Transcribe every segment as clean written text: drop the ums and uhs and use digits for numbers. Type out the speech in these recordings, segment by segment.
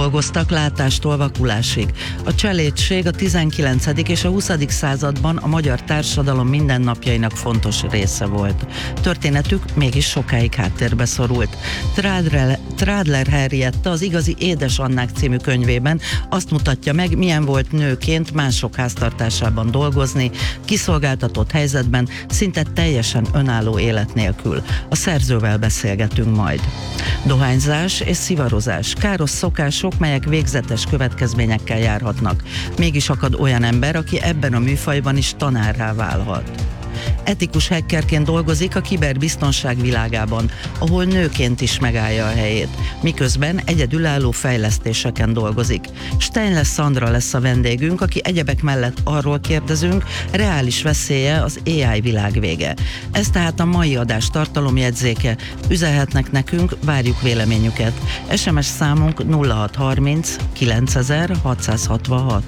dolgoztak látástól vakulásig. A cselédség a 19. és a 20. században a magyar társadalom mindennapjainak fontos része volt. Történetük mégis sokáig háttérbe szorult. Trádler Henrietta az Igazi Édes Annák című könyvében azt mutatja meg, milyen volt nőként mások háztartásában dolgozni, kiszolgáltatott helyzetben, szinte teljesen önálló élet nélkül. A szerzővel beszélgetünk majd. Dohányzás és szivarozás, káros szokások, melyek végzetes következményekkel járhatnak. Mégis akad olyan ember, aki ebben a műfajban is tanárrá válhat. Etikus hackerként dolgozik a kiberbiztonság világában, ahol nőként is megállja a helyét, miközben egyedülálló fejlesztéseken dolgozik. Steinles Szandra lesz a vendégünk, aki egyebek mellett arról kérdezünk, reális veszélye az AI világvége. Ez tehát a mai adás tartalomjegyzéke. Üzenhetnek nekünk, várjuk véleményüket. SMS számunk 0630 9666.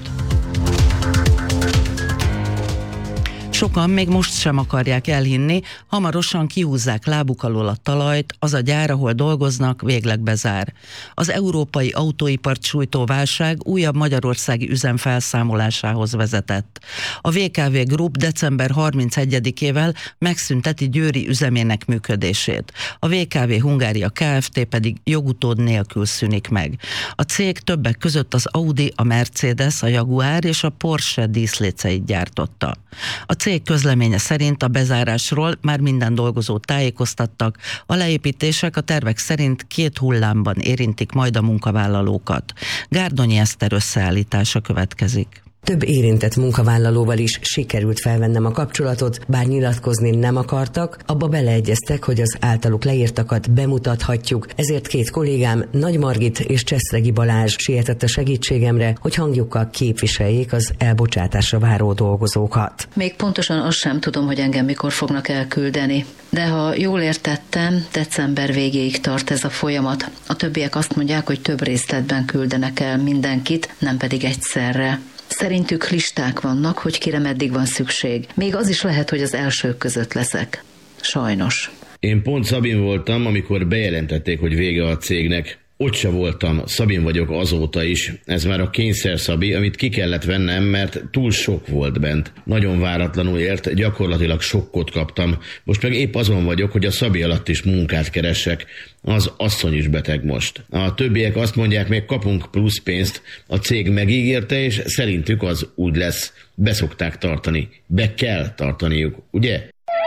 Sokan még most sem akarják elhinni, hamarosan kihúzzák lábuk alól a talajt, az a gyár, ahol dolgoznak, végleg bezár. Az európai autóipart sújtó válság újabb magyarországi üzem felszámolásához vezetett. A VKV Group december 31-ével megszünteti győri üzemének működését. A VKV Hungária Kft. Pedig jogutód nélkül szűnik meg. A cég többek között az Audi, a Mercedes, a Jaguar és a Porsche díszléceit gyártotta. A cég közleménye szerint a bezárásról már minden dolgozót tájékoztattak, a leépítések a tervek szerint 2 hullámban érintik majd a munkavállalókat. Gárdonyi Eszter összeállítása következik. Több érintett munkavállalóval is sikerült felvennem a kapcsolatot, bár nyilatkozni nem akartak, abba beleegyeztek, hogy az általuk leírtakat bemutathatjuk, ezért 2 kollégám, Nagy Margit és Cseszregi Balázs sietett a segítségemre, hogy hangjukkal képviseljék az elbocsátásra váró dolgozókat. Még pontosan azt sem tudom, hogy engem mikor fognak elküldeni, de ha jól értettem, december végéig tart ez a folyamat. A többiek azt mondják, hogy több részletben küldenek el mindenkit, nem pedig egyszerre. Szerintük listák vannak, hogy kire meddig van szükség. Még az is lehet, hogy az elsők között leszek. Sajnos. Én pont Szabin voltam, amikor bejelentették, hogy vége a cégnek. Ott se voltam, Szabin vagyok azóta is. Ez már a kényszer Szabi, amit ki kellett vennem, mert túl sok volt bent. Nagyon váratlanul ért, gyakorlatilag sokkot kaptam. Most meg épp azon vagyok, hogy a Szabi alatt is munkát keressek. Az asszony is beteg most. A többiek azt mondják, még kapunk plusz pénzt. A cég megígérte, és szerintük az úgy lesz. Be szokták tartani. Be kell tartaniuk, ugye?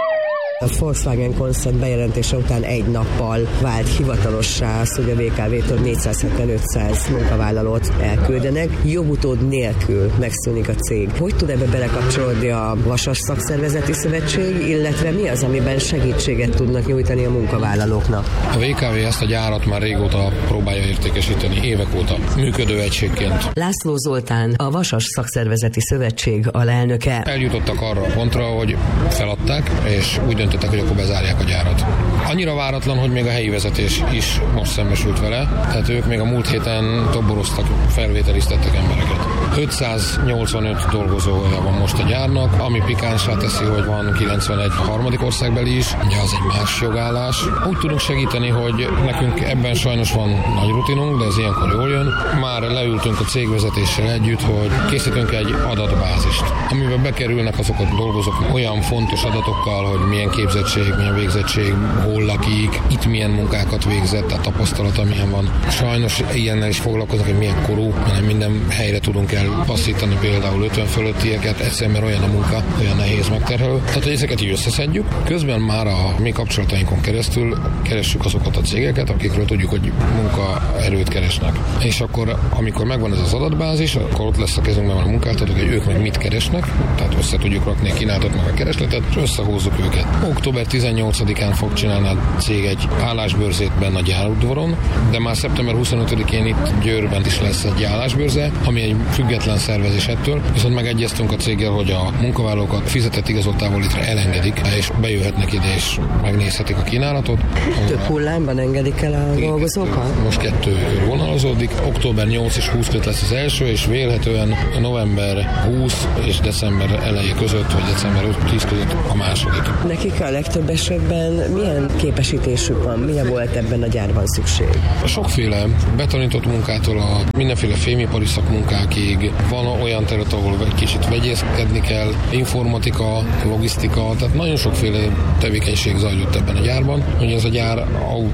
A Volkswagen koncern bejelentése után 1 nappal vált hivatalossá az, hogy a VKV-től 475-500 munkavállalót elküldenek. Jogutód nélkül megszűnik a cég. Hogy tud ebbe belekapcsolódni a Vasas Szakszervezeti Szövetség, illetve mi az, amiben segítséget tudnak nyújtani a munkavállalóknak? A VKV ezt a gyárat már régóta próbálja értékesíteni, évek óta működő egységként. László Zoltán, a Vasas Szakszervezeti Szövetség alelnöke. Eljutottak arra a pontra, hogy feladták, és úgy döntöttek, hogy akkor bezárják a gyárat. Annyira váratlan, hogy még a helyi vezetés is most szembesült vele, tehát ők még a múlt héten toboroztak, felvételiztettek embereket. 585 dolgozója van most a gyárnak, ami pikánsá teszi, hogy van 91 harmadik országbeli is, ugye az egy más jogállás. Úgy tudunk segíteni, hogy nekünk ebben sajnos van nagy rutinunk, de ez ilyenkor jól jön. Már leültünk a cégvezetéssel együtt, hogy készítünk egy adatbázist, amiben bekerülnek azok a dolgozók olyan fontos adatokkal, hogy milyen képzettség, milyen végzettség, hol lakik, itt milyen munkákat végzett, tehát tapasztalata milyen van. Sajnos ilyennel is foglalkoznak, hogy milyen korú, mert minden helyre tudunk elpasszítani például 50 fölöttieket, egyszerűen mert olyan a munka, olyan nehéz, megterhelő. Tehát ezeket így összeszedjük. Közben már a mi kapcsolatainkon keresztül keressük azokat a cégeket, akikről tudjuk, hogy munkaerőt keresnek. És akkor, amikor megvan ez az adatbázis, akkor ott lesz a kezünkben a munkáltatók, hogy ők meg mit keresnek, tehát össze tudjuk rakni a kínálatot meg a keresletet, és összehúzzuk őket. Október 18-án fog csinálni a cég egy állásbörzét benne a gyárudvaron, de már szeptember 25-én itt Győrben is lesz egy állásbörze, ami egy független független szervezés ettől, viszont megegyeztünk a céggel, hogy a munkavállalókat fizetett igazoltával létre elengedik, és bejöhetnek ide, és megnézhetik a kínálatot. Több hullámban engedik el a dolgozókat? Most 2 vonalazódik, október 8 és 20 között lesz az első, és vélhetően november 20 és december eleje között, vagy december 10 között a második. Nekik a legtöbb esetben milyen képesítésük van? Mire volt ebben a gyárban szükség? Sokféle betanított munkától a mindenféle fémipari szakmunkákig, van olyan terület, ahol egy kicsit vegyészkedni kell, informatika, logisztika, tehát nagyon sokféle tevékenység zajlott ebben a gyárban. Ugye ez a gyár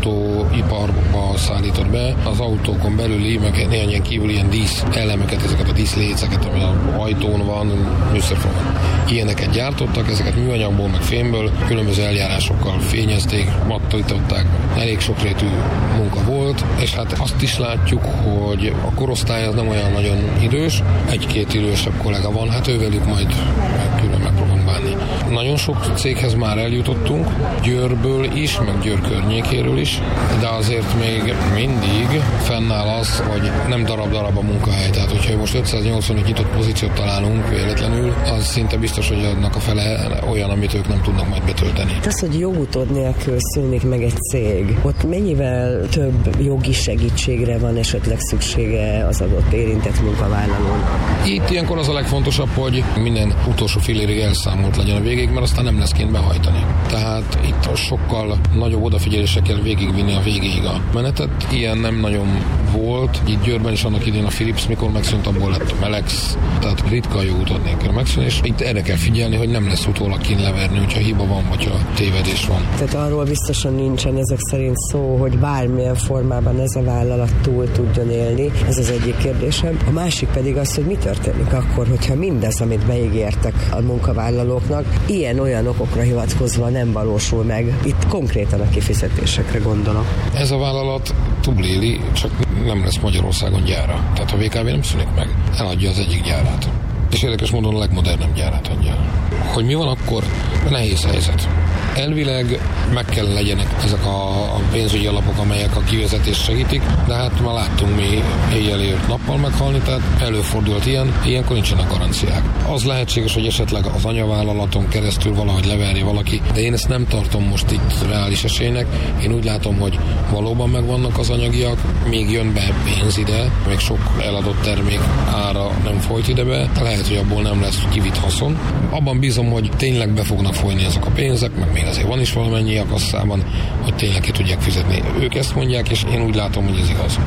autóiparba szállított be, az autókon belüli, meg néhány ilyen kívül ilyen dísz elemeket, ezeket a díszléceket, ami az ajtón van, műszerfalon. Ilyeneket gyártottak, ezeket műanyagból, meg fémből, különböző eljárásokkal fényezték, mattorították, elég sokrétű munka volt, és hát azt is látjuk, hogy a korosztály az nem olyan nagyon idős, 1-2 idősebb kollega van, hát ővelük majd külön megpróbálunk bánni. Nagyon sok céghez már eljutottunk, Győrből is, meg Győr környékéről is, de azért még mindig fennáll az, hogy nem darab-darab a munkahely. Tehát, hogyha most 585 nyitott pozíciót találunk véletlenül, az szinte biztos, hogy annak a fele olyan, amit ők nem tudnak majd betölteni. Az, hogy jogutód nélkül szűnik meg egy cég, ott mennyivel több jogi segítségre van esetleg szüksége az adott érintett munkavállalón? Itt ilyenkor az a legfontosabb, hogy minden utolsó fillérig elszámolt legyen a végig, mert aztán nem lesz kint behajtani. Tehát itt sokkal nagyobb odafigyelésre kell végigvinni a végéig a menetet. Ilyen nem nagyon volt. Itt Győrben is annak idén a Philips, mikor megszűnt, abból lett a Melex, tehát ritka jogutód nélkül megszűn, és itt erre kell figyelni, hogy nem lesz utólag kint leverni, hogyha hiba van, vagy ha tévedés van. Tehát arról biztosan nincsen ezek szerint szó, hogy bármilyen formában ez a vállalat túl tudjon élni. Ez az egyik kérdésem. A másik pedig az, hogy mi történik akkor, hogyha mindez, amit beígértek a munkavállalóknak, ilyen-olyan okokra hivatkozva nem valósul meg. Itt konkrétan a kifizetésekre gondolok. Ez a vállalat túléli, csak nem lesz Magyarországon gyára. Tehát a VKV nem szűnik meg. Eladja az egyik gyárát. És érdekes módon a legmodernebb gyárát adja. Hogy mi van akkor? Nehéz helyzet. Elvileg meg kell legyenek ezek a pénzügyi alapok, amelyek a kivezetést segítik, de hát már láttunk mi éjjel élt nappal meghalni, tehát előfordult ilyenkor nincsenek garanciák. Az lehetséges, hogy esetleg az anyavállalaton keresztül valahogy leverje valaki, de én ezt nem tartom most itt reális esélynek. Én úgy látom, hogy valóban megvannak az anyagiak, még jön be pénz ide, még sok eladott termék ára nem folyt ide be, lehet, hogy abból nem lesz kivitt haszon. Abban bízom, hogy tényleg be fognak folyni ezek a pénzek, meg még azért van is valamennyi a kasszában, hogy tényleg ki tudják fizetni. Ők ezt mondják, és én úgy látom, hogy ez igaz.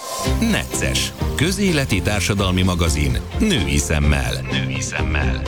Necces. Közéleti társadalmi magazin. Női szemmel. Női szemmel.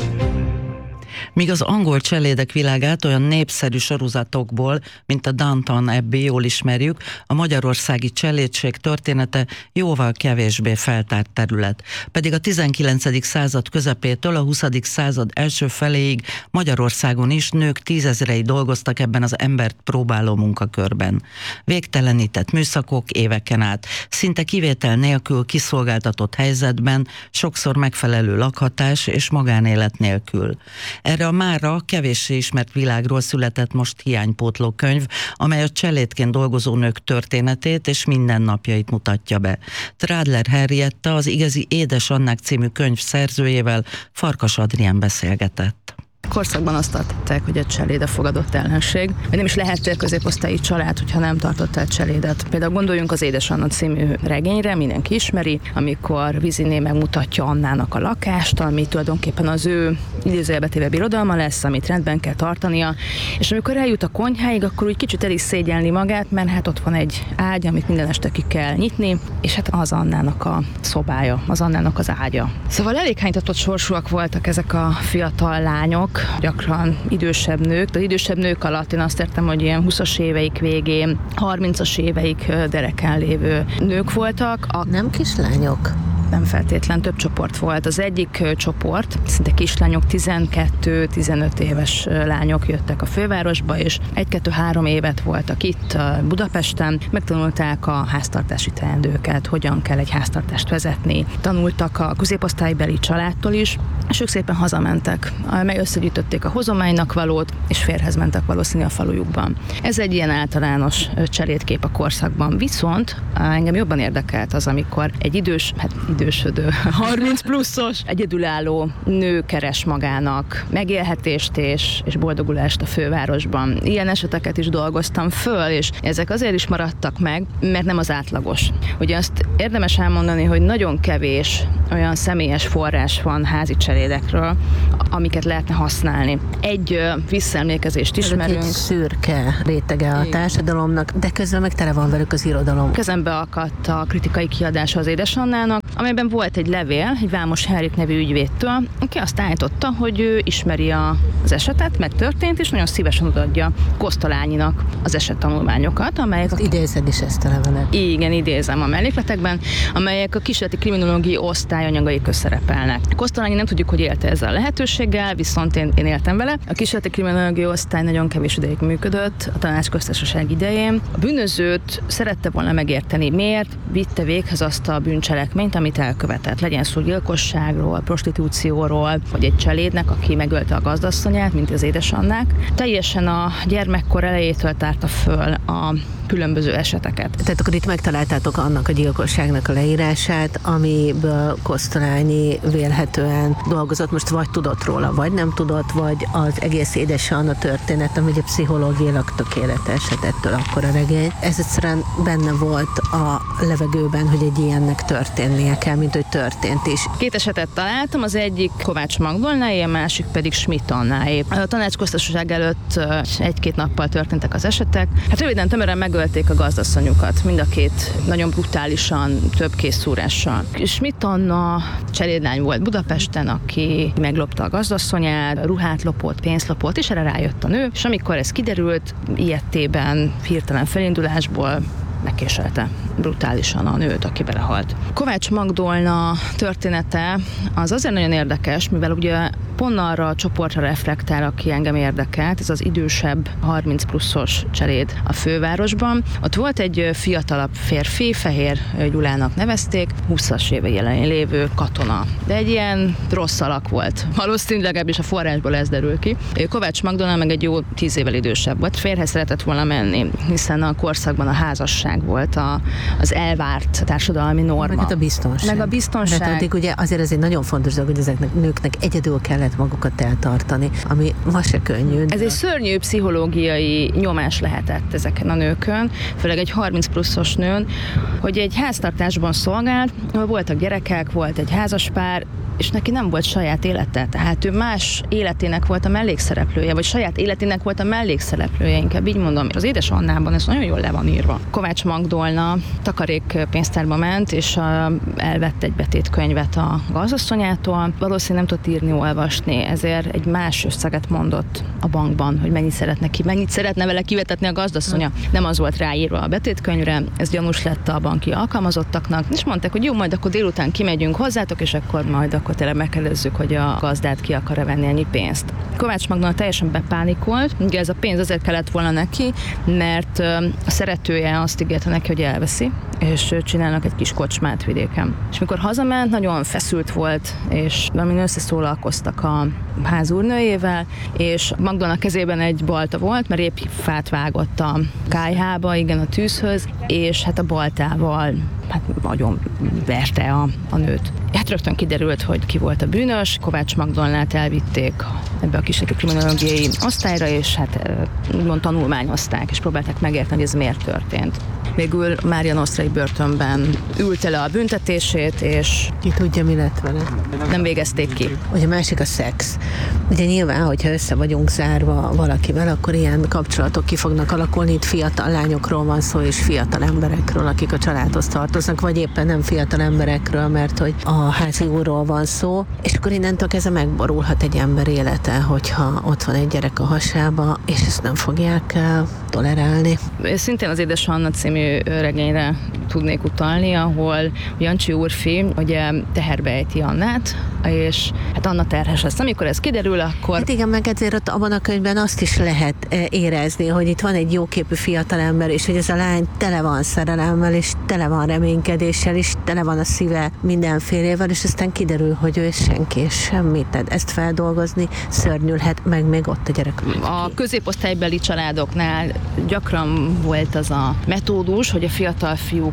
Míg az angol cselédek világát olyan népszerű sorozatokból, mint a Downton Abbey jól ismerjük, a magyarországi cselédség története jóval kevésbé feltárt terület. Pedig a 19. század közepétől a 20. század első feléig Magyarországon is nők 10 000-ei dolgoztak ebben az embert próbáló munkakörben. Végtelenített műszakok éveken át, szinte kivétel nélkül kiszolgáltatott helyzetben, sokszor megfelelő lakhatás és magánélet nélkül. Erre a mára kevéssé ismert világról született most hiánypótló könyv, amely a cselédként dolgozó nők történetét és mindennapjait mutatja be. Trádler Henrietta, az Igazi Édes Annák című könyv szerzőjével Farkas Adrián beszélgetett. Korszakban azt tartották, hogy a cseléd a fogadott ellenség, vagy nem is lehettél középosztályi család, hogyha nem tartottál cselédet. Például gondoljunk az Édes Anna című regényre, mindenki ismeri, amikor Viziné megmutatja Annának a lakást, ami tulajdonképpen az ő idézőjelbe téve birodalma lesz, amit rendben kell tartania, és amikor eljut a konyháig, akkor úgy kicsit el is szégyelni magát, mert hát ott van egy ágy, amit minden este ki kell nyitni, és hát az Annának a szobája, az Annának az ágya. Szóval elég hánytatott sorsúak voltak ezek a fiatal lányok, gyakran idősebb nők, de az idősebb nők alatt én azt értem, hogy ilyen 20-as éveik végén, 30-as éveik dereken lévő nők voltak. Nem kislányok? Nem feltétlen, több csoport volt. Az egyik csoport, szinte kislányok, 12-15 éves lányok jöttek a fővárosba, és 1-2-3 évet voltak itt Budapesten, megtanulták a háztartási teendőket, hogyan kell egy háztartást vezetni. Tanultak a középosztálybeli családtól is, és ők szépen hazamentek, meg összegyűjtötték a hozománynak valót, és férjhez mentek valószínű a falujukban. Ez egy ilyen általános cselédkép a korszakban. Viszont engem jobban érdekelt az, amikor egy idős idősödő, 30 pluszos, egyedülálló nő keres magának megélhetést és boldogulást a fővárosban. Ilyen eseteket is dolgoztam föl, és ezek azért is maradtak meg, mert nem az átlagos. Ugye azt érdemes elmondani, hogy nagyon kevés olyan személyes forrás van házi cselédekről, amiket lehetne használni. Egy visszaemlékezést ismerünk. Egy szürke rétege a társadalomnak, de közben meg tele van velük az irodalom. Kezembe akadt a kritikai kiadása az Édesannának, amelyben volt egy levél, egy Vámos Henrik nevű ügyvédtől, aki azt állította, hogy ő ismeri az esetet, megtörtént, és nagyon szívesen odaadja Kosztolányinak az esettanulmányokat, amelyek... Idézed is ezt a levelet. Igen, idézem a mellékletekben, amelyek a kísérleti kriminológiai osztály anyagai közszerepelnek. Kosztolányi nem tudjuk, hogy élte ezzel a lehetőséggel, viszont én éltem vele. A kísérleti kriminológiai osztály nagyon kevés ideig működött a Tanácsköztársaság idején. A bűnözőt szerette volna megérteni, miért vitte véghez azt a bűncselekményt, amit elkövetett. Legyen szó gyilkosságról, prostitúcióról, vagy egy cselédnek, aki megölte a gazdasszonyát, mint az édesannák. Teljesen a gyermekkor elejétől tárta föl a különböző eseteket. Tehát akkor itt megtaláltátok annak a gyilkosságnak a leírását, amiből Kosztolányi vélhetően dolgozott. Most vagy tudott róla, vagy nem tudott, vagy az egész Édesanna történet, ami ugye pszichológiailag tökéletes, hát ettől akkor a regény. Ez egyszerűen benne volt a levegőben, hogy egy ilyennek történnie kell, mint hogy történt is. Két esetet találtam, az egyik Kovács Magdolnáé, a másik pedig Schmidt Annáé. A Tanácsköztársaság előtt egy-két nappal történtek az esetek. Hát röviden tömören megölték a gazdasszonyukat, mind a két nagyon brutálisan, több készszúrással. Schmidt Anna cselédlány volt Budapesten, aki meglopta a gazdasszonyát, ruhát lopott, pénzt lopott, és erre rájött a nő, és amikor ez kiderült, ilyettében, hirtelen felindulásból megkéselte brutálisan a nőt, aki belehalt. Kovács Magdolna története az azért nagyon érdekes, mivel ugye pont arra a csoportra reflektál, aki engem érdekelt, ez az idősebb 30 pluszos cseléd a fővárosban. Ott volt egy fiatalabb férfi, Fehér Gyulának nevezték, 20-as éve jelen lévő katona. De egy ilyen rossz alak volt. Valószínűleg legalábbis a forrásból ez derül ki. Kovács Magdolna meg egy jó 10 évvel idősebb volt. Férjhez szeretett volna menni, hiszen a korszakban a házasság volt az elvárt társadalmi norma. Meg a biztonság. Meg a biztonság. De addig ugye azért ez egy nagyon fontos dolog, hogy ezeknek nőknek egyedül kellett magukat eltartani, ami ma se könnyű. Ez egy szörnyű pszichológiai nyomás lehetett ezeken a nőkön, főleg egy 30 pluszos nőn, hogy egy háztartásban szolgált, ahol voltak gyerekek, volt egy házaspár, és neki nem volt saját élete, tehát ő más életének volt a mellékszereplője, vagy saját életének volt a mellékszereplője, inkább így mondom. Az Édesannában ez nagyon jól le van írva. Kovács Magdolna takarékpénztárba ment, és elvett egy betétkönyvet a gazdasszonyától. Valószínűleg nem tudott írni, olvasni, ezért egy más összeget mondott a bankban, hogy mennyit szeretne vele kivetetni a gazdasszonya. Nem az volt ráírva a betétkönyvre, ez gyanús lett a banki alkalmazottaknak, és mondták, hogy jó, majd akkor délután kimegyünk hozzátok, és akkor majd akkor tényleg megkérdezzük, hogy a gazdát ki akar venni ennyi pénzt. Kovács Magdolna teljesen bepánikolt, ugye ez a pénz azért kellett volna neki, mert a szeretője azt ígérte neki, hogy elveszi, és csinálnak egy kis kocsmát vidéken. És mikor hazament, nagyon feszült volt, és amin összeszólalkoztak a házúrnőjével, és Magdolna kezében egy balta volt, mert épp fát vágott a kályhába, igen, a tűzhöz, és hát a baltával nagyon verte a nőt. Hát rögtön kiderült, hogy ki volt a bűnös, Kovács Magdolnát elvitték ebbe a kísérleti kriminológiai osztályra, és hát úgymond tanulmányozták, és próbálták megérteni, hogy ez miért történt. Végül Mária Nostrai börtönben ülte le a büntetését, és ki tudja, mi lett vele. Nem végezték ki. Ugye a másik a szex. Ugye nyilván, hogyha össze vagyunk zárva valakivel, akkor ilyen kapcsolatok ki fognak alakulni. Itt fiatal lányokról van szó, és fiatal emberekről, akik a családhoz tartoznak, vagy éppen nem fiatal emberekről, mert hogy a házi úrról van szó, és akkor innentől kezdve megborulhat egy ember élete, hogyha ott van egy gyerek a hasába, és ezt nem fogják tolerálni. Szintén az Édesanna című regényre tudnék utalni, ahol Jancsi úrfi ugye teherbe ejti Annát, és hát Anna terhes lesz. Amikor ez kiderül, akkor... Hát igen, meg ezért ott abban a könyvben azt is lehet érezni, hogy itt van egy jóképű fiatalember, és hogy ez a lány tele van szerelemmel, és tele van reménykedéssel, és tele van a szíve mindenfélével, és aztán kiderül, hogy ő senki és semmit. Tehát ezt feldolgozni szörnyülhet, meg még ott a gyerek. A középosztálybeli családoknál gyakran volt az a metódus, hogy a fiatal fiúk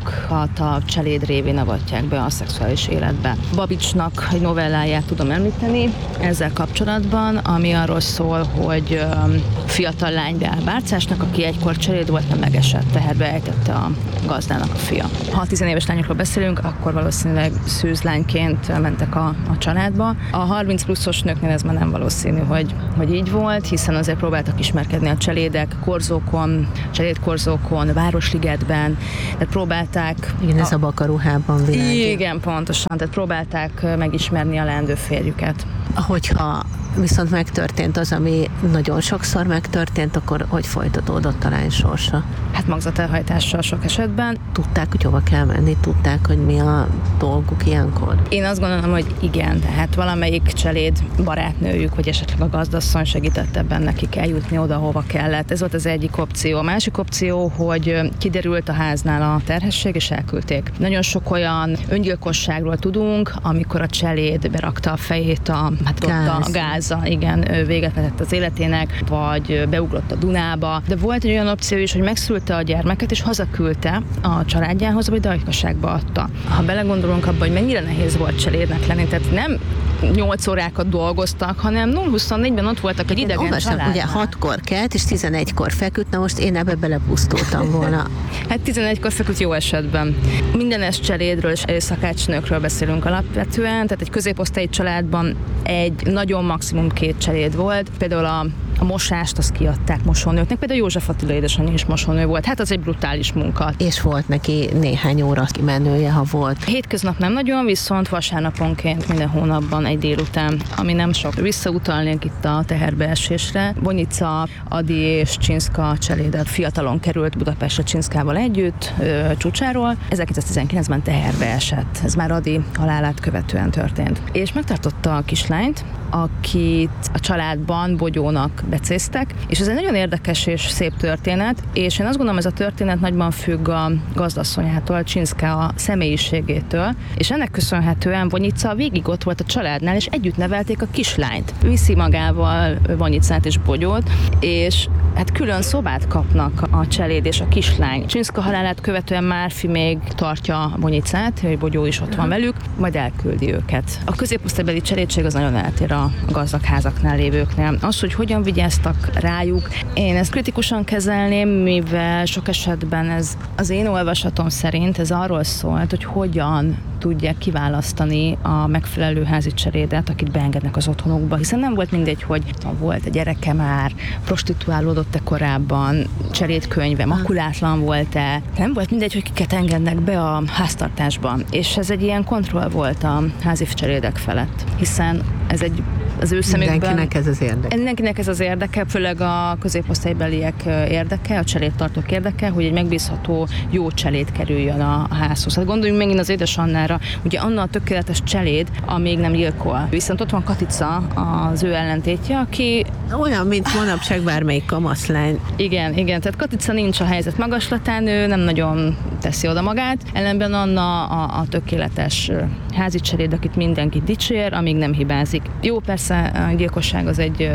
lányokat a cseléd révén avatják be a szexuális életbe. Babicsnak egy novelláját tudom említeni ezzel kapcsolatban, ami arról szól, hogy fiatal lány beáll bárcásnak, aki egykor cseléd volt, nem megesett, teherbe ejtette a gazdának a fia. Ha 10 éves lányokról beszélünk, akkor valószínűleg szűzlányként mentek a családba. A 30 pluszos nőknél ez már nem valószínű, hogy így volt, hiszen azért próbáltak ismerkedni a cselédek cselédkorzókon, Városligetben, tehát próbálták... Igen, ez a bakaruhában világja. Igen, pontosan, tehát próbálták megismerni a leendő férjüket. Hogyha viszont megtörtént az, ami nagyon sokszor megtörtént, akkor hogy folytatódott a lány sorsa? Hát magzatelhajtással sok esetben. Tudták, hogy hova kell menni? Tudták, hogy mi a dolguk ilyenkor? Én azt gondolom, hogy igen, tehát valamelyik cseléd barátnőjük, vagy esetleg a gazdasszony segített ebben nekik eljutni oda, hova kellett. Ez volt az egyik opció. A másik opció, hogy kiderült a háznál a terhesség, és elküldték. Nagyon sok olyan öngyilkosságról tudunk, amikor a cseléd berakta a fejét a gázzal, igen, véget vetett az életének, vagy beugrott a Dunába. De volt egy olyan opció is, hogy megszülte a gyermeket, és hazaküldte a családjához, vagy dajkaságba adta. Ha belegondolunk abba, hogy mennyire nehéz volt cselédnek lenni, tehát nem 8 órákat dolgoztak, hanem 0-24-ben ott voltak egy idegen családnál. Ugye 6-kor kelt, és 11-kor feküdt, na most én ebbe belepusztultam volna. Hát 11-kor feküdt jó esetben. Mindenes cselédről és szakácsnőkről beszélünk alapvetően, tehát egy középosztályi családban egy nagyon maximum 2 cseléd volt. Például a mosást azt kiadták mosónőknek, például József Attila édesanyja is mosónő volt. Hát az egy brutális munka. És volt neki néhány óra kimenője, ha volt. Hétköznap nem nagyon, viszont vasárnaponként minden hónapban egy délután, ami nem sok. Visszautalnék itt a teherbeesésre. Bonyica, Adi és Csinszka cselédet fiatalon került Budapestre Csinszkával együtt, Csúcsáról. 1919-ben teherbe esett. Ez már Adi halálát követően történt. És megtartotta a kislányt, akit a családban bogyónak becéztek, és ez egy nagyon érdekes és szép történet, és én azt gondolom, ez a történet nagyban függ a gazdasszonyától, Csinszka a személyiségétől, és ennek köszönhetően Bonyica végig ott volt a családnál, és együtt nevelték a kislányt. Viszi magával Bonyicát és bogyót, és hát külön szobát kapnak a cseléd és a kislány. Csinszka halálát követően Márfi még tartja Bonyicát, hogy bogyó is ott van velük, majd elküldi őket. A középosztálybeli cselédség az nagyon eltér a gazdag házaknál lévőknél. Az, hogy hogyan vigyáztak rájuk, én ezt kritikusan kezelném, mivel sok esetben ez az én olvasatom szerint ez arról szólt, hogy hogyan tudják kiválasztani a megfelelő házi cselédet, akit beengednek az otthonukba, hiszen nem volt mindegy, hogy volt a gyereke már, prostituálódott-e korábban, cselédkönyve, makulátlan volt-e, nem volt mindegy, hogy kiket engednek be a háztartásba, és ez egy ilyen kontroll volt a házi cselédek felett, hiszen ez egy az ő szemükben... Mindenkinek ez az érdeke, főleg a középosztálybeliek érdeke, a cselédtartók érdeke, hogy egy megbízható, jó cseléd kerüljön a házhoz. Hát gondoljunk megint az édesannára, ugye Anna a tökéletes cseléd, amíg nem gyilkol. Viszont ott van Katica, az ő ellentétje, aki... Olyan, mint manapság bármelyik kamaszlány. Igen, tehát Katica nincs a helyzet magaslatán, ő nem nagyon teszi oda magát, ellenben Anna a tökéletes házi cseléd, akit mindenki dicsér, amíg nem hibázik. Jó, persze a gyilkosság az egy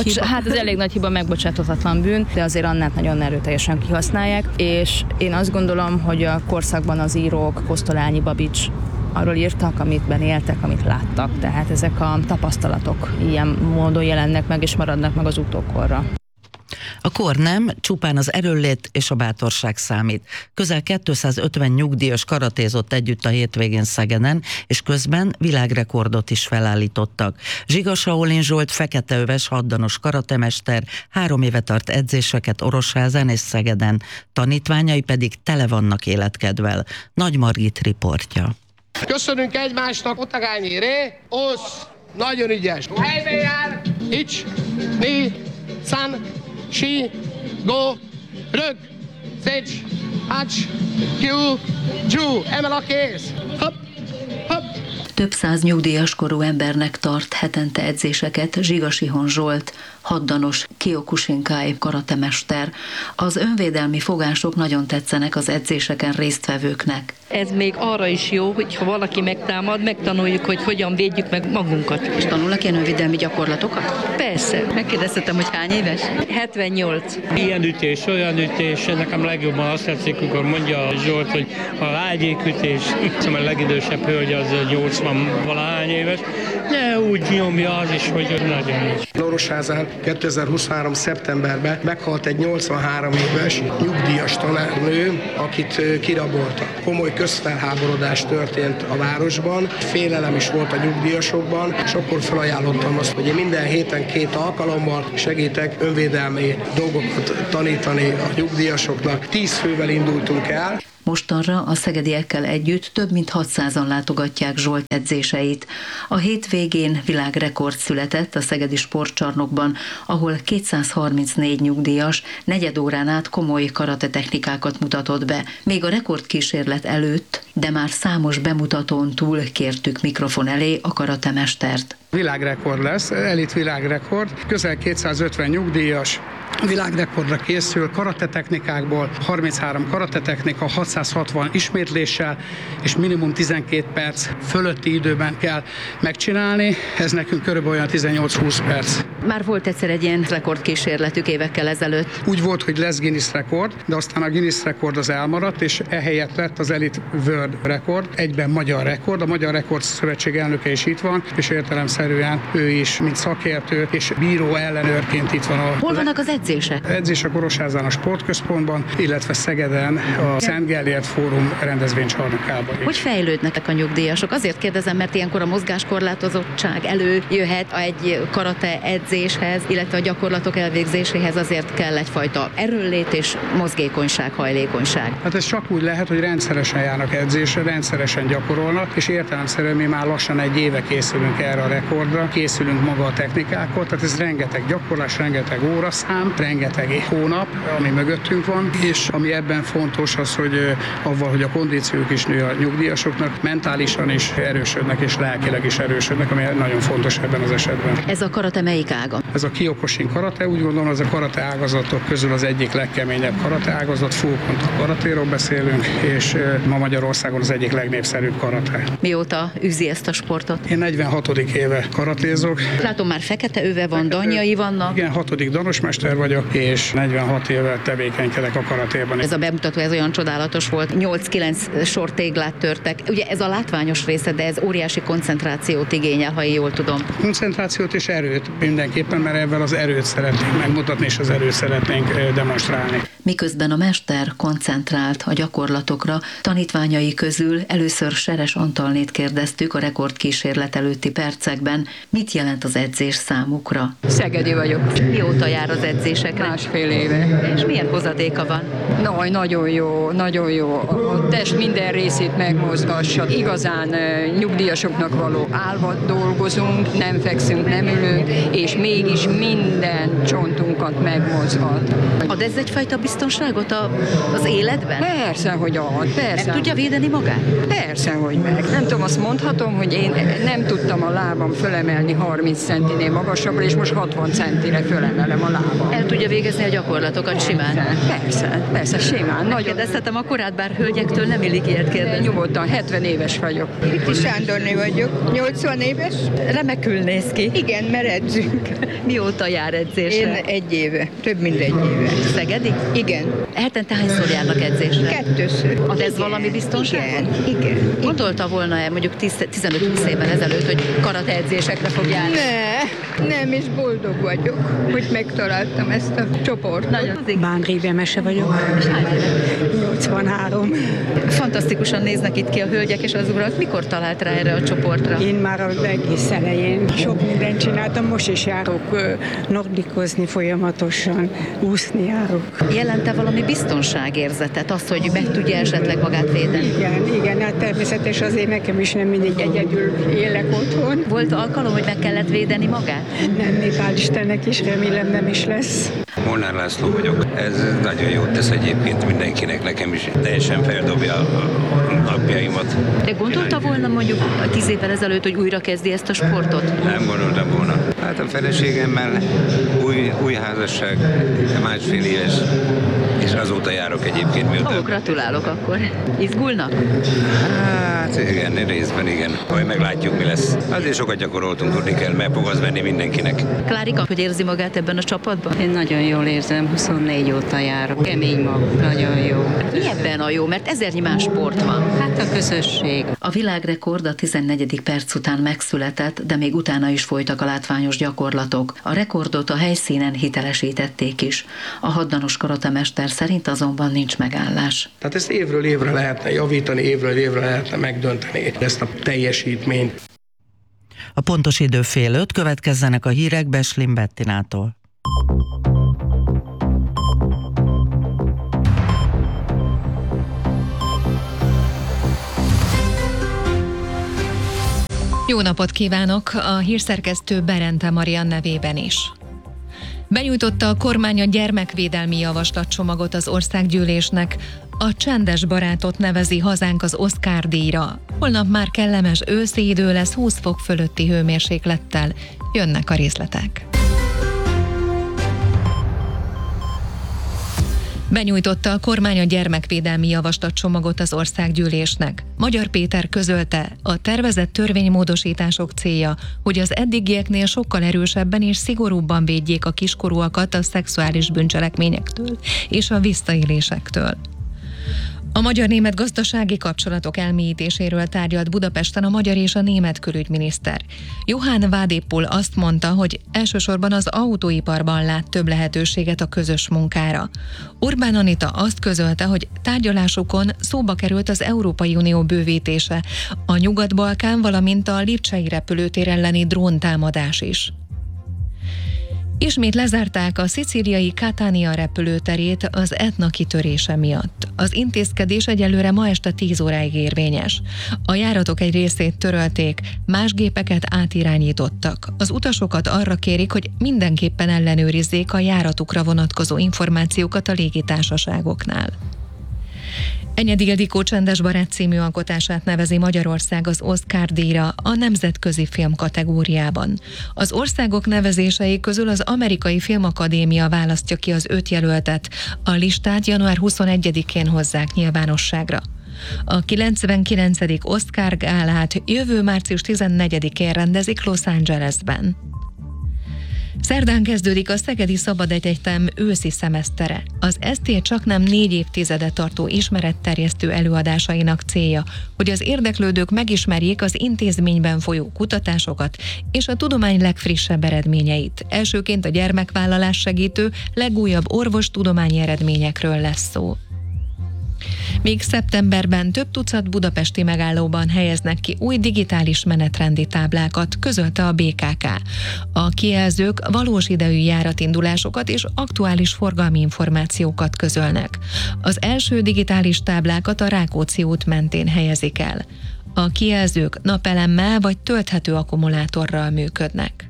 az elég nagy hiba, megbocsáthatatlan bűn, de azért Annát nagyon erőteljesen kihasználják, és én azt gondolom, hogy a korszakban az írók, Kosztolányi, Babics arról írtak, amitben éltek, amit láttak, tehát ezek a tapasztalatok ilyen módon jelennek meg és maradnak meg az utókorra. A kor nem, csupán az erőllét és a bátorság számít. Közel 250 nyugdíjas karatézott együtt a hétvégén Szegeden, és közben világrekordot is felállítottak. Zsiga Saolin Zsolt feketeöves haddanos karatemester 3 éve tart edzéseket Orosházán és Szegeden, tanítványai pedig tele vannak életkedvel. Nagy Margit riportja. Köszönünk egymásnak, otagányi ré, osz, nagyon ügyes. Helyben jár, ics, mi, szán, si, go, rög, szecs, hacs, kiú, dzsú, emel a kéz, hopp, hopp. Több száz nyugdíjas korú embernek tart hetente edzéseket Zsiga Sihon Zsolt, Haddanos Kyokushinkai karatemester. Az önvédelmi fogások nagyon tetszenek az edzéseken résztvevőknek. Ez még arra is jó, hogy ha valaki megtámad, megtanuljuk, hogy hogyan védjük meg magunkat. És tanulnak ilyen önvédelmi gyakorlatokat? Persze. Megkérdeztetem, hogy hány éves? 78. Ilyen ütés, olyan ütés, nekem legjobban azt tetszik, amikor mondja Zsolt, hogy a ágyékütés, szóval a legidősebb hölgy az 80-valahány éves, de úgy nyomja az is, hogy nagyon is. Lorosházán 2023. szeptemberben meghalt egy 83 éves nyugdíjas tanárnő, akit kiraboltak. Komoly közfelháborodás történt a városban, félelem is volt a nyugdíjasokban, és akkor felajánlottam azt, hogy én minden héten 2 alkalommal segítek önvédelmi dolgokat tanítani a nyugdíjasoknak. 10 fővel indultunk el. Mostanra a szegediekkel együtt több mint 600-an látogatják Zsolt edzéseit. A hétvégén világrekord született a szegedi sportcsarnokban, ahol 234 nyugdíjas negyed órán át komoly karate technikákat mutatott be. Még a rekordkísérlet előtt, de már számos bemutatón túl kértük mikrofon elé a karatemestert. Világrekord lesz, elit világrekord, közel 250 nyugdíjas világrekordra készül karate technikákból, 33 karate technika, 660 ismétléssel, és minimum 12 perc fölötti időben kell megcsinálni, ez nekünk körülbelül olyan 18-20 perc. Már volt egyszer egy ilyen rekordkísérletük évekkel ezelőtt. Úgy volt, hogy lesz Guinness rekord, de aztán a Guinness rekord az elmaradt, és ehelyett lett az Elite World rekord, egyben magyar rekord, a Magyar Rekord Szövetség elnöke is itt van, és értelemszerűen ő is, mint szakértő és bíró ellenőrként itt van. Hol vannak az edzések? Edzések Lorosházán a sportközpontban, illetve Szegeden a Szent Gellért Fórum rendezvénycsarnokában. Hogy fejlődnek a nyugdíjasok? Azért kérdezem, mert ilyenkor a mozgáskorlátozottság előjöhet egy karate edzéshez, illetve a gyakorlatok elvégzéséhez azért kell egyfajta erőllét és mozgékonyság, hajlékonyság. Hát ez csak úgy lehet, hogy rendszeresen járnak edzésre, rendszeresen gyakorolnak, és értelemszerűen mi már lassan egy éve készülünk erre a rekordra, készülünk maga a technikákat, tehát ez rengeteg gyakorlás, rengeteg óraszám, rengeteg hónap, ami mögöttünk van, és ami ebben fontos az, hogy avval, hogy a kondíciók is nő a nyugdíjasoknak, mentálisan is erősödnek, és lelkileg is erősödnek, ami nagyon fontos ebben az esetben. Ez a karate melyik ága? Ez a Kyokushin karate, úgy gondolom, az a karate ágazatok közül az egyik legkeményebb karate ágazat, full-contact karatéról beszélünk, és ma Magyarországon az egyik legnépszerűbb karate. Mióta űzi ezt a sportot? Én 46. éve karatézok. Látom, már fekete öve van, dannyai vannak. Igen, 6. danosmester vagyok, és 46 éve tevékenykedek a karatében. Ez a bemutató, ez olyan csodálatos volt. 8-9 sortéglát törtek. Ugye ez a látványos része, de ez óriási koncentrációt igényel, ha én jól tudom. Koncentrációt és erőt mindenképpen, mert ebben az erőt szeretnénk megmutatni, és az erőt szeretnénk demonstrálni. Miközben a mester koncentrált a gyakorlatokra, tanítványai közül először Seres Antalnét kérdeztük a rekordkísérlet előtti percekben, mit jelent az edzés számukra. Szegedi vagyok. Mióta jár az edzésekre? Másfél éve. És milyen hozadéka van? Nagyon jó, nagyon jó. A test minden részét megmozgassa. Igazán nyugdíjasoknak való állva dolgozunk, nem fekszünk, nem ülünk, és mégis minden csontunkat megmozgat. Ad ez egyfajta biztonságot az életben? Persze, hogy ad. Persze. Nem tudja védeni magát? Persze, hogy meg. Nem tudom, azt mondhatom, hogy én nem tudtam a lábam fölemelni 30 centinél magasabbra, és most 60 centire fölemelem a lábam. El tudja végezni a gyakorlatokat simán? Persze, simán. Megkérdezhetem a korát, bár hölgyektől nem illik ilyet kérdezni. Nyugodtan, 70 éves vagyok. Piti Sándorné vagyok, 80 éves. Remekül néz ki. Igen, mert edzünk. Mióta jár edzésre? Én 1 éve, több mint 1 éve. Szegedi? Igen. Hetente hányszor járnak edzésre? 2-ször. Ad ez valami biztonságot? Igen. Gondolta volna-e mondjuk 15-20 évvel ezelőtt, hogy karate edzésekre fog járni? Nem, és boldog vagyok, hogy megtaláltam ezt a csoportot. Bánri Mese vagyok. És hány éve? 83. Fantasztikusan néznek itt ki a hölgyek és az urak. Mikor talált rá erre a csoportra? Én már az egész elején sok mindent csináltam, most is járok nordikozni folyamatosan, úszni járok. Jelente valami biztonságérzetet, azt, hogy meg tudja esetleg magát védeni? Igen, hát természetes azért nekem is nem mindig egyedül élek otthon. Volt alkalom, hogy meg kellett védeni magát? Nem, hál' Istennek is, remélem nem is lesz. Molnár László vagyok. Ez nagyon jót tesz egyébként mindenkinek, nekem is teljesen feldobja a napjaimat. De gondolta volna mondjuk 10 évvel ezelőtt, hogy újra kezdi ezt a sportot? Nem gondoltam volna. Hát a feleségemmel új házasság, 1,5 éves, és azóta járok egyébként. Miután... Gratulálok akkor. Izgulnak? Hát igen, részben igen. Majd meglátjuk, mi lesz. Azért sokat gyakoroltunk, tudni kell, mert fog az venni mindenkinek. Klárika, hogy érzi magát ebben a csapatban? Én nagyon jól érzem, 24 óta járok. Kemény mag, nagyon jó. Mi ebben a jó? Mert ezernyi más sport van. Hát a közösség. A világrekord a 14. perc után megszületett, de még utána is folytak a látványos gyakorlatok. A rekordot a helyszínen hitelesítették is. A haddanos karatemester szerint azonban nincs megállás. Tehát ezt évről évre lehetne javítani, évről évre lehetne megdönteni ezt a teljesítményt. A pontos idő 4:30, következzenek a hírek Beslin Bettinától. Jó napot kívánok! A hírszerkesztő Berente Marian nevében is. Benyújtotta a kormány a gyermekvédelmi javaslatcsomagot az országgyűlésnek. A csendes barátot nevezi hazánk az Oscar-díjra. Holnap már kellemes őszi idő lesz 20 fok fölötti hőmérséklettel. Jönnek a részletek. Benyújtotta a kormány a gyermekvédelmi javaslatcsomagot az országgyűlésnek. Magyar Péter közölte, a tervezett törvénymódosítások célja, hogy az eddigieknél sokkal erősebben és szigorúbban védjék a kiskorúakat a szexuális bűncselekményektől és a visszaélésektől. A magyar-német gazdasági kapcsolatok elmélyítéséről tárgyalt Budapesten a magyar és a német külügyminiszter. Johann Wadepool azt mondta, hogy elsősorban az autóiparban lát több lehetőséget a közös munkára. Orbán Anita azt közölte, hogy tárgyalásokon szóba került az Európai Unió bővítése, a Nyugat-Balkán, valamint a lipcsei repülőtér elleni dróntámadás is. Ismét lezárták a szicíliai Catania repülőterét az Etna kitörése miatt. Az intézkedés egyelőre ma este 10 óráig érvényes. A járatok egy részét törölték, más gépeket átirányítottak. Az utasokat arra kérik, hogy mindenképpen ellenőrizzék a járatukra vonatkozó információkat a légitársaságoknál. Enyedi Ildikó Csendes barát című alkotását nevezi Magyarország az Oscar-díjra a nemzetközi film kategóriában. Az országok nevezései közül az Amerikai Filmakadémia választja ki az 5 jelöltet. A listát január 21-én hozzák nyilvánosságra. A 99. Oscar gálát jövő március 14-én rendezik Los Angelesben. Szerdán kezdődik a Szegedi Szabadegyetem őszi szemesztere. Az SZT csaknem 4 évtizede tartó ismeretterjesztő előadásainak célja, hogy az érdeklődők megismerjék az intézményben folyó kutatásokat és a tudomány legfrissebb eredményeit. Elsőként a gyermekvállalás segítő, legújabb orvostudományi eredményekről lesz szó. Még szeptemberben több tucat budapesti megállóban helyeznek ki új digitális menetrendi táblákat, közölte a BKK. A kijelzők valós idejű járatindulásokat és aktuális forgalmi információkat közölnek. Az első digitális táblákat a Rákóczi út mentén helyezik el. A kijelzők napelemmel vagy tölthető akkumulátorral működnek.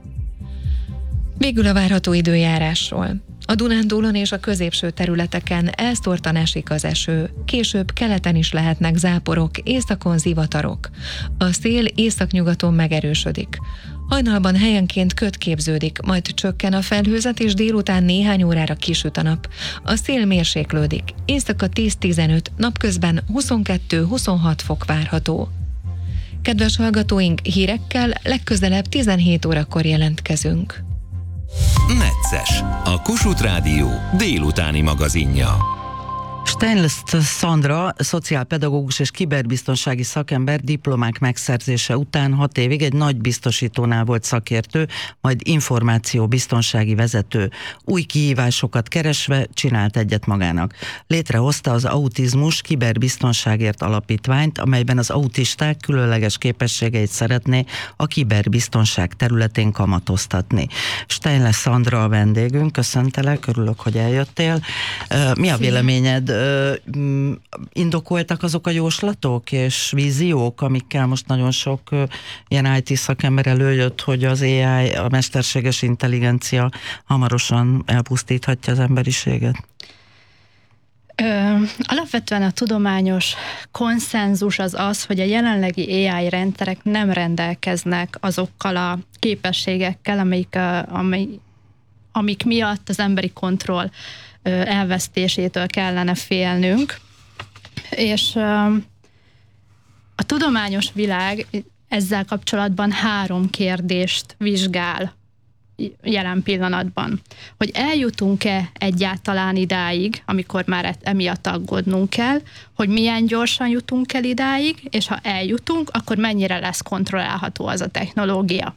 Végül a várható időjárásról. A Dunántúlon és a középső területeken elszórtan esik az eső, később keleten is lehetnek záporok, északon zivatarok. A szél északnyugaton megerősödik. Hajnalban helyenként köd képződik, majd csökken a felhőzet, és délután néhány órára kisüt a nap. A szél mérséklődik, éjszaka 10-15, napközben 22-26 fok várható. Kedves hallgatóink, hírekkel legközelebb 17 órakor jelentkezünk. Necces, a Kossuth Rádió délutáni magazinja. Steinlest Szandra, szociálpedagógus és kiberbiztonsági szakember diplomák megszerzése után 6 évig egy nagy biztosítónál volt szakértő, majd információbiztonsági vezető. Új kihívásokat keresve csinált egyet magának. Létrehozta az Autizmus Kiberbiztonságért Alapítványt, amelyben az autisták különleges képességeit szeretné a kiberbiztonság területén kamatoztatni. Steinlest Szandra a vendégünk, köszöntelek, örülök, hogy eljöttél. Mi a véleményed indokoltak azok a jóslatok és víziók, amikkel most nagyon sok ilyen IT szakember előjött, hogy az AI, a mesterséges intelligencia hamarosan elpusztíthatja az emberiséget? Alapvetően a tudományos konszenzus az, hogy a jelenlegi AI rendszerek nem rendelkeznek azokkal a képességekkel, amik miatt az emberi kontroll elvesztésétől kellene félnünk. És a tudományos világ ezzel kapcsolatban 3 kérdést vizsgál jelen pillanatban. Hogy eljutunk-e egyáltalán idáig, amikor már emiatt aggódnunk kell, hogy milyen gyorsan jutunk el idáig, és ha eljutunk, akkor mennyire lesz kontrollálható az a technológia.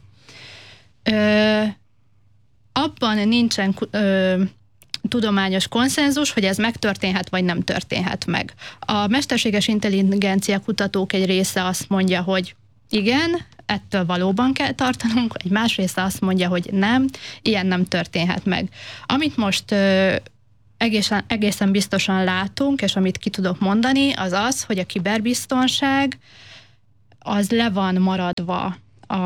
Abban nincsen tudományos konszenzus, hogy ez megtörténhet, vagy nem történhet meg. A mesterséges intelligencia kutatók egy része azt mondja, hogy igen, ettől valóban kell tartanunk, egy más része azt mondja, hogy nem, ilyen nem történhet meg. Amit most egészen biztosan látunk, és amit ki tudok mondani, az, hogy a kiberbiztonság az le van maradva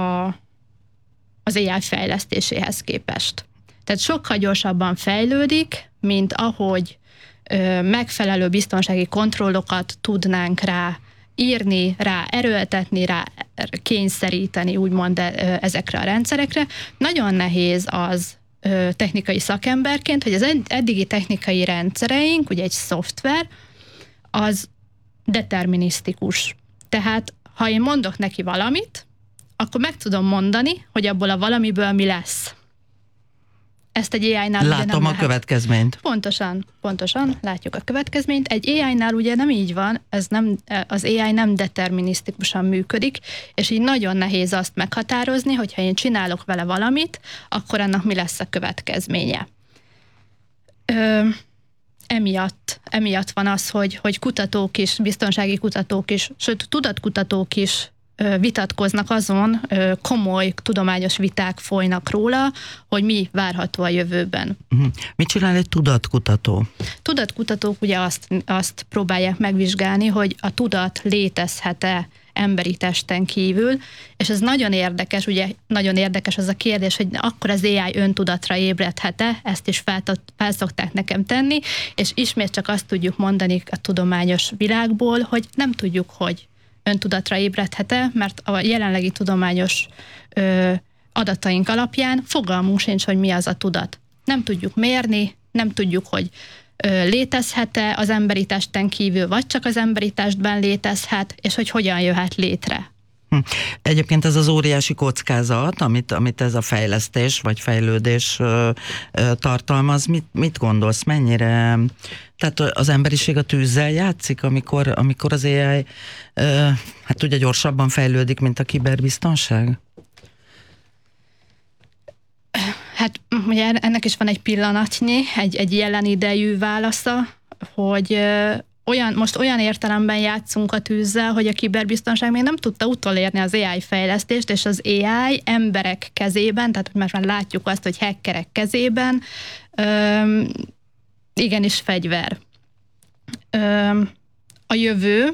az AI fejlesztéséhez képest. Tehát sokkal gyorsabban fejlődik, mint ahogy megfelelő biztonsági kontrollokat tudnánk rá írni, rá erőltetni, rá kényszeríteni, úgymond ezekre a rendszerekre. Nagyon nehéz az technikai szakemberként, hogy az eddigi technikai rendszereink, ugye egy szoftver, az determinisztikus. Tehát, ha én mondok neki valamit, akkor meg tudom mondani, hogy abból a valamiből mi lesz. Ezt egy AI-nál látom a következményt. Pontosan, látjuk a következményt. Egy AI-nál ugye nem így van, az AI nem determinisztikusan működik, és így nagyon nehéz azt meghatározni, hogyha én csinálok vele valamit, akkor annak mi lesz a következménye. Emiatt van az, hogy kutatók is, biztonsági kutatók is, sőt tudatkutatók is vitatkoznak azon, komoly tudományos viták folynak róla, hogy mi várható a jövőben. Mit csinál egy tudatkutató? Tudatkutatók ugye azt próbálják megvizsgálni, hogy a tudat létezhet-e emberi testen kívül, és ez nagyon érdekes, ugye nagyon érdekes az a kérdés, hogy akkor az AI öntudatra ébredhet-e, ezt is fel szokták nekem tenni, és ismét csak azt tudjuk mondani a tudományos világból, hogy nem tudjuk, hogy öntudatra ébredhet-e, mert a jelenlegi tudományos adataink alapján fogalmunk sincs, hogy mi az a tudat. Nem tudjuk mérni, nem tudjuk, hogy létezhet-e az emberi testen kívül, vagy csak az emberi testben létezhet, és hogy hogyan jöhet létre. Egyébként ez az óriási kockázat, amit ez a fejlesztés vagy fejlődés tartalmaz, mit gondolsz, mennyire? Tehát az emberiség a tűzzel játszik, amikor az AI hát ugye gyorsabban fejlődik, mint a kiberbiztonság? Hát ugye ennek is van egy pillanatnyi, egy jelen idejű válasza, hogy most olyan értelemben játszunk a tűzzel, hogy a kiberbiztonság még nem tudta utolérni az AI fejlesztést, és az AI emberek kezében, tehát most már látjuk azt, hogy hackerek kezében igenis fegyver. A jövő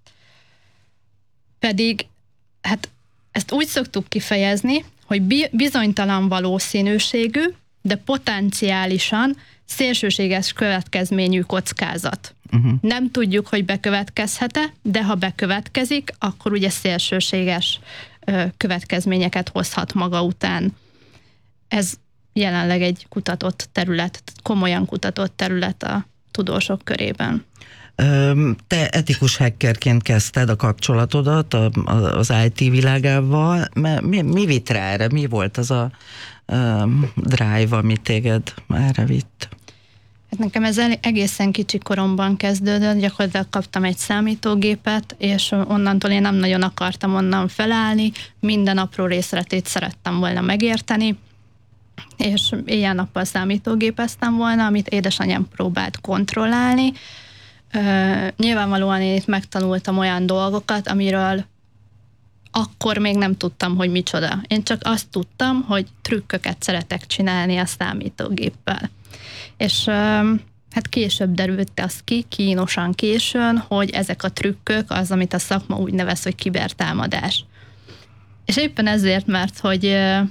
pedig, hát ezt úgy szoktuk kifejezni, hogy bizonytalan valószínűségű, de potenciálisan szélsőséges következményű kockázat. Nem tudjuk, hogy bekövetkezhet-e, de ha bekövetkezik, akkor ugye szélsőséges következményeket hozhat maga után. Ez jelenleg egy kutatott terület, komolyan kutatott terület a tudósok körében. Te etikus hackerként kezdted a kapcsolatodat az IT világával. Mi vitt rá erre? Mi volt az a drive, ami téged erre vitt? Hát nekem ez egészen kicsi koromban kezdődött, gyakorlatilag kaptam egy számítógépet, és onnantól én nem nagyon akartam onnan felállni, minden apró részletét szerettem volna megérteni, és éjjel-nappal számítógépeztem volna, amit édesanyám próbált kontrollálni. Nyilvánvalóan én itt megtanultam olyan dolgokat, amiről akkor még nem tudtam, hogy micsoda. Én csak azt tudtam, hogy trükköket szeretek csinálni a számítógéppel. És Hát később derült az ki, kínosan későn, hogy ezek a trükkök az, amit a szakma úgy nevez, hogy kibertámadás. És éppen ezért, mert hogy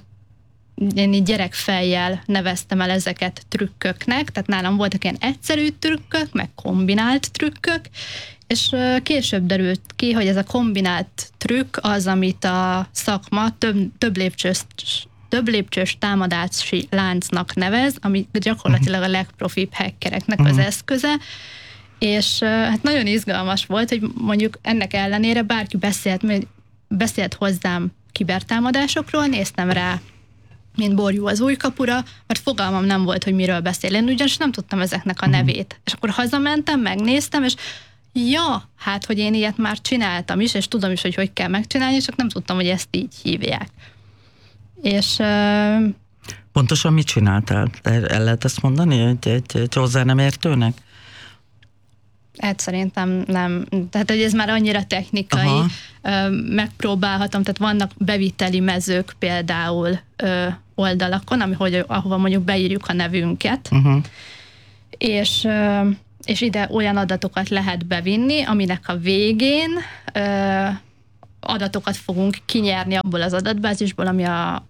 én így gyerekfejjel neveztem el ezeket trükköknek, tehát nálam voltak ilyen egyszerű trükkök, meg kombinált trükkök, és később derült ki, hogy ez a kombinált trükk az, amit a szakma több lépcsős támadási láncnak nevez, ami gyakorlatilag a legprofibb hackereknek az eszköze, és hát nagyon izgalmas volt, hogy mondjuk ennek ellenére bárki beszélt hozzám kibertámadásokról, néztem rá, mint borjú az újkapura, mert fogalmam nem volt, hogy miről beszél. Én ugyanis nem tudtam ezeknek a nevét. És akkor hazamentem, megnéztem, és hát, hogy én ilyet már csináltam is, és tudom is, hogy kell megcsinálni, csak nem tudtam, hogy ezt így hívják. És... Pontosan mit csináltál? El lehet ezt mondani egy hozzá nem értőnek? Hát szerintem nem. Tehát, hogy ez már annyira technikai, megpróbálhatom, tehát vannak beviteli mezők például oldalakon, ahova mondjuk beírjuk a nevünket, és ide olyan adatokat lehet bevinni, aminek a végén adatokat fogunk kinyerni abból az adatbázisból, ami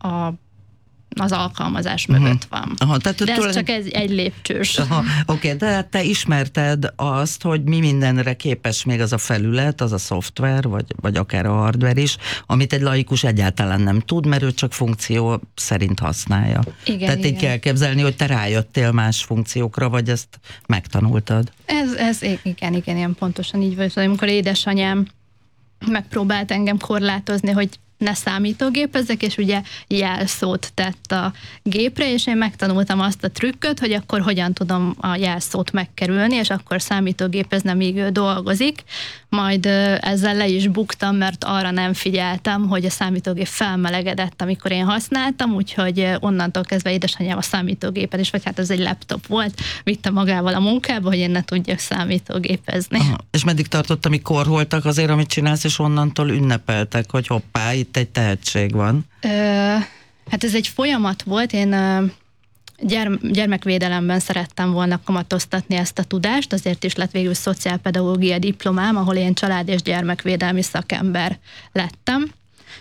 az alkalmazás mögött van. De ez csak egy lépcsős. Oké, de te ismerted azt, hogy mi mindenre képes még az a felület, az a szoftver, vagy akár a hardware is, amit egy laikus egyáltalán nem tud, mert ő csak funkció szerint használja. Tehát így kell képzelni, hogy te rájöttél más funkciókra, vagy ezt megtanultad. Ez igen, ilyen pontosan így volt. Amikor édesanyám megpróbált engem korlátozni, hogy ne számítógépezzek, és ugye jelszót tett a gépre, és én megtanultam azt a trükköt, hogy akkor hogyan tudom a jelszót megkerülni, és akkor számítógépeznem, míg ő dolgozik. Majd ezzel le is buktam, mert arra nem figyeltem, hogy a számítógép felmelegedett, amikor én használtam, úgyhogy onnantól kezdve édesanyám a számítógépen is, vagy hát ez egy laptop volt, vitte magával a munkába, hogy én ne tudjak számítógépezni. És meddig tartott, amikor voltak azért, amit csinálsz, és onnantól ünnepeltek, hogy hoppá, itt egy tehetség van? Hát ez egy folyamat volt, én gyermekvédelemben szerettem volna kamatoztatni ezt a tudást, azért is lett végül szociálpedagógia diplomám, ahol én család- és gyermekvédelmi szakember lettem.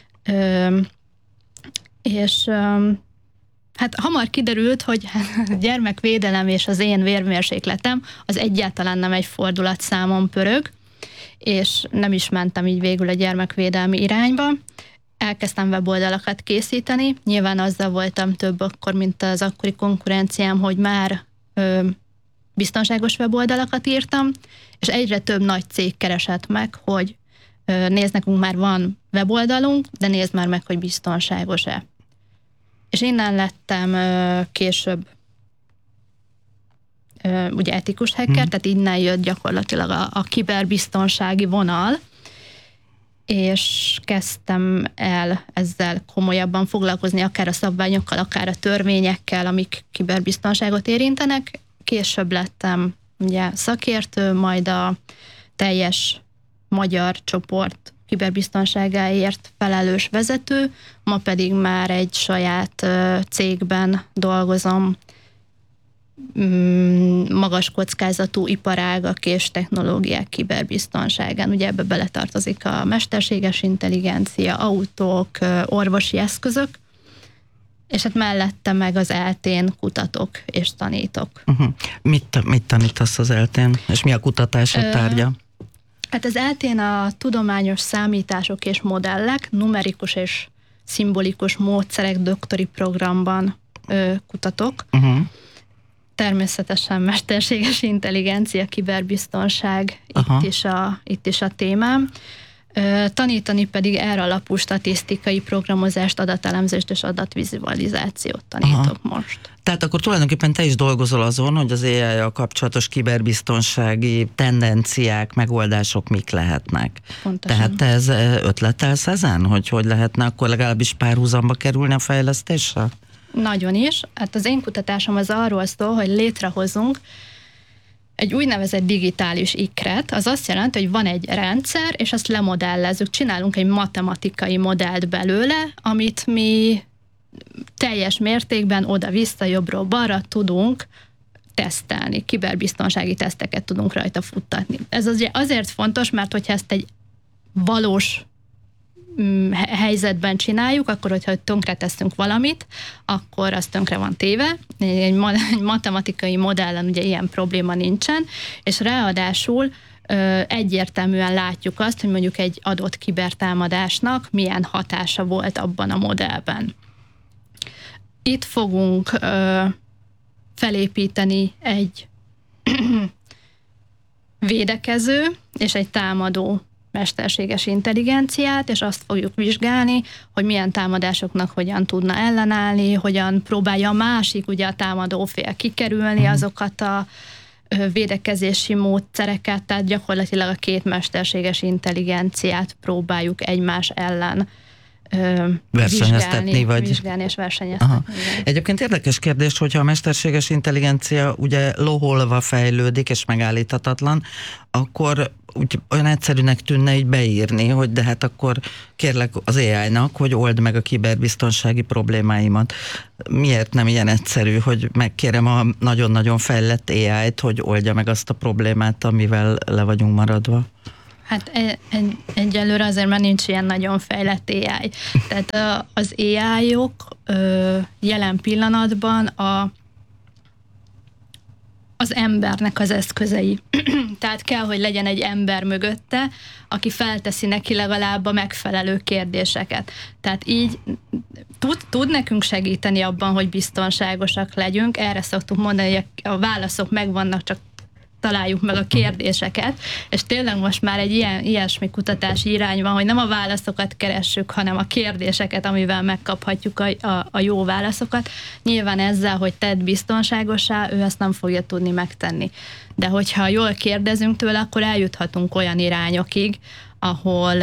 És hát hamar kiderült, hogy a gyermekvédelem és az én vérmérsékletem az egyáltalán nem egy fordulatszámon pörög, és nem is mentem így végül a gyermekvédelmi irányba. Elkezdtem weboldalakat készíteni, nyilván azzal voltam több akkor, mint az akkori konkurenciám, hogy már biztonságos weboldalakat írtam, és egyre több nagy cég keresett meg, hogy nézd, nekünk már van weboldalunk, de nézd már meg, hogy biztonságos-e. És innen lettem később ugye etikus hacker, tehát innen jött gyakorlatilag a kiberbiztonsági vonal, és kezdtem el ezzel komolyabban foglalkozni, akár a szabványokkal, akár a törvényekkel, amik kiberbiztonságot érintenek. Később lettem ugye szakértő, majd a teljes magyar csoport kiberbiztonságáért felelős vezető, ma pedig már egy saját cégben dolgozom, magas kockázatú iparágak és technológiák kiberbiztonságán. Ugye ebbe beletartozik a mesterséges intelligencia, autók, orvosi eszközök, és hát mellette meg az ELTÉN kutatok és tanítok. Mit tanítasz az ELTÉN? És mi a kutatásod tárgya? Hát az ELTÉN a tudományos számítások és modellek, numerikus és szimbolikus módszerek doktori programban kutatok. Természetesen mesterséges intelligencia, kiberbiztonság, itt is a témám. Tanítani pedig erre alapú statisztikai programozást, adatelemzést és adatvizualizációt tanítok most. Tehát akkor tulajdonképpen te is dolgozol azon, hogy az AI-jal kapcsolatos kiberbiztonsági tendenciák, megoldások mik lehetnek. Pontosan. Tehát te ez ötletelsz ezen, hogy lehetne akkor legalábbis párhuzamba kerülni a fejlesztéssel? Nagyon is. Hát az én kutatásom az arról szól, hogy létrehozunk egy úgynevezett digitális ikret. Az azt jelenti, hogy van egy rendszer, és azt lemodellezzük, csinálunk egy matematikai modellt belőle, amit mi teljes mértékben oda-vissza, jobbról-balra tudunk tesztelni, kiberbiztonsági teszteket tudunk rajta futtatni. Ez azért fontos, mert hogyha ezt egy valós helyzetben csináljuk, akkor hogyha tönkreteszünk valamit, akkor az tönkre van téve. Egy matematikai modellen ugye ilyen probléma nincsen, és ráadásul egyértelműen látjuk azt, hogy mondjuk egy adott kibertámadásnak milyen hatása volt abban a modellben. Itt fogunk felépíteni egy védekező és egy támadó mesterséges intelligenciát, és azt fogjuk vizsgálni, hogy milyen támadásoknak hogyan tudna ellenállni, hogyan próbálja a másik, ugye a támadó fél kikerülni azokat a védekezési módszereket, tehát gyakorlatilag a két mesterséges intelligenciát próbáljuk egymás ellen versenyeztetni, vizsgálni és versenyeztetni. Egyébként érdekes kérdés, hogyha a mesterséges intelligencia ugye loholva fejlődik és megállíthatatlan, akkor úgy olyan egyszerűnek tűnne így beírni, hogy de hát akkor kérlek az AI-nak, hogy old meg a kiberbiztonsági problémáimat. Miért nem ilyen egyszerű, hogy megkérem a nagyon-nagyon fejlett AI-t, hogy oldja meg azt a problémát, amivel le vagyunk maradva? Hát egyelőre azért már nincs ilyen nagyon fejlett AI. Tehát az AI-ok jelen pillanatban az embernek az eszközei. Tehát kell, hogy legyen egy ember mögötte, aki felteszi neki legalább a megfelelő kérdéseket. Tehát így tud nekünk segíteni abban, hogy biztonságosak legyünk. Erre szoktuk mondani, hogy a válaszok megvannak, csak találjuk meg a kérdéseket, és tényleg most már egy ilyesmi kutatási irány van, hogy nem a válaszokat keressük, hanem a kérdéseket, amivel megkaphatjuk a jó válaszokat. Nyilván ezzel, hogy tedd biztonságosá, ő ezt nem fogja tudni megtenni. De hogyha jól kérdezünk tőle, akkor eljuthatunk olyan irányokig, ahol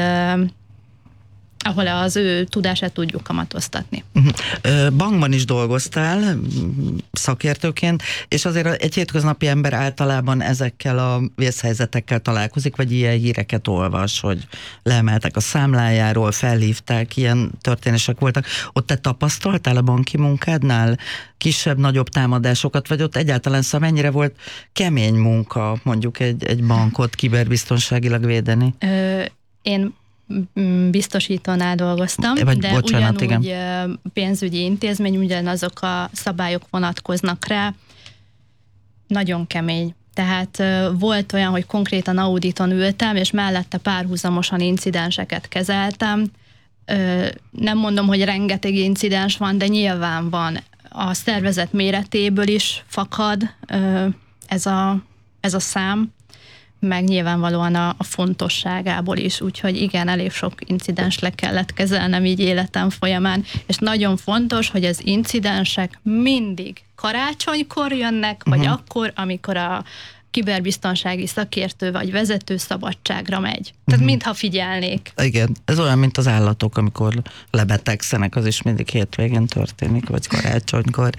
az ő tudását tudjuk kamatoztatni. Bankban is dolgoztál szakértőként, és azért egy hétköznapi ember általában ezekkel a vészhelyzetekkel találkozik, vagy ilyen híreket olvas, hogy leemeltek a számlájáról, felhívták, ilyen történések voltak. Ott te tapasztaltál a banki munkádnál kisebb-nagyobb támadásokat, vagy ott egyáltalán mennyire volt kemény munka mondjuk egy bankot kiberbiztonságilag védeni? Én biztosítónál dolgoztam, de bocsánat, ugyanúgy igen. Pénzügyi intézmény, ugyanazok a szabályok vonatkoznak rá. Nagyon kemény. Tehát volt olyan, hogy konkrétan auditon ültem, és mellette párhuzamosan incidenseket kezeltem. Nem mondom, hogy rengeteg incidens van, de nyilván van. A szervezet méretéből is fakad ez a szám, meg nyilvánvalóan a fontosságából is, úgyhogy igen, elég sok incidens le kellett kezelnem így életem folyamán, és nagyon fontos, hogy az incidensek mindig karácsonykor jönnek, vagy akkor, amikor a kiberbiztonsági szakértő vagy vezető szabadságra megy. Tehát mintha figyelnék. Igen, ez olyan, mint az állatok, amikor lebetegszenek, az is mindig hétvégén történik, vagy karácsonykor.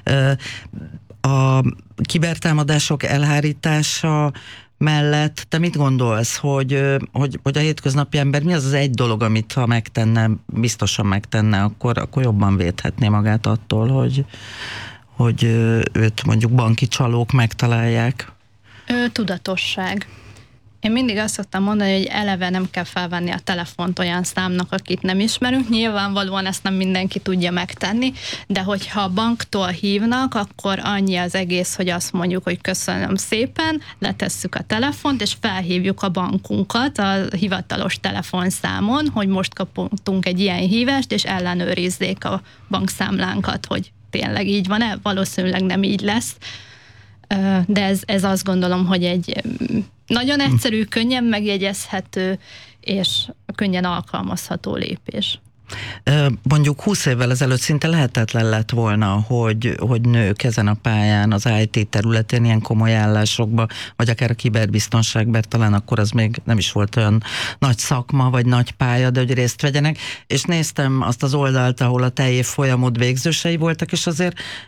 A kibertámadások elhárítása mellett te mit gondolsz, hogy a hétköznapi ember mi az egy dolog, amit ha megtenne, biztosan megtenne, akkor jobban védhetné magát attól, hogy őt mondjuk banki csalók megtalálják? Tudatosság. Én mindig azt szoktam mondani, hogy eleve nem kell felvenni a telefont olyan számnak, akit nem ismerünk. Nyilvánvalóan ezt nem mindenki tudja megtenni, de hogyha a banktól hívnak, akkor annyi az egész, hogy azt mondjuk, hogy köszönöm szépen, letesszük a telefont, és felhívjuk a bankunkat a hivatalos telefonszámon, hogy most kaptunk egy ilyen hívást, és ellenőrizzék a bankszámlánkat, hogy tényleg így van-e? Valószínűleg nem így lesz. De ez azt gondolom, hogy egy nagyon egyszerű, könnyen megjegyezhető és könnyen alkalmazható lépés. Mondjuk 20 évvel ezelőtt szinte lehetetlen lett volna, hogy nők ezen a pályán, az IT területén ilyen komoly állásokba, vagy akár a kiberbiztonságban, mert talán akkor az még nem is volt olyan nagy szakma, vagy nagy pálya, de hogy részt vegyenek, és néztem azt az oldalt, ahol a te évfolyamod végzősei voltak, és azért egy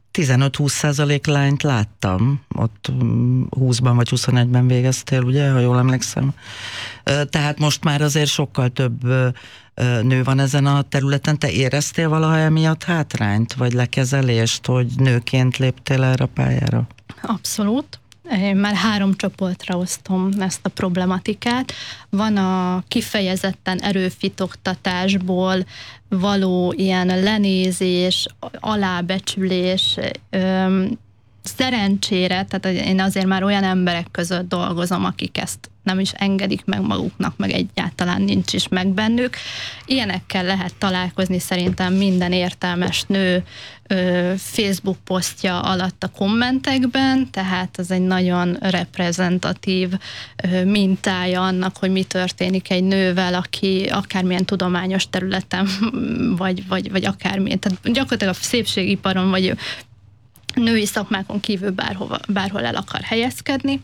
15-20% lányt láttam, ott 20-ban vagy 21-ben végeztél, ugye, ha jól emlékszem. Tehát most már azért sokkal több nő van ezen a területen. Te éreztél valaha emiatt hátrányt, vagy lekezelést, hogy nőként léptél erre a pályára? Abszolút. Én már 3 csoportra osztom ezt a problematikát. Van a kifejezetten erőfitoktatásból való ilyen lenézés, alábecsülés, szerencsére, tehát én azért már olyan emberek között dolgozom, akik ezt nem is engedik meg maguknak, meg egyáltalán nincs is meg bennük. Ilyenekkel lehet találkozni szerintem minden értelmes nő Facebook posztja alatt a kommentekben, tehát ez egy nagyon reprezentatív mintája annak, hogy mi történik egy nővel, aki akármilyen tudományos területen, vagy akármilyen, tehát gyakorlatilag a szépségiparon, vagy női szakmákon kívül bárhol el akar helyezkedni.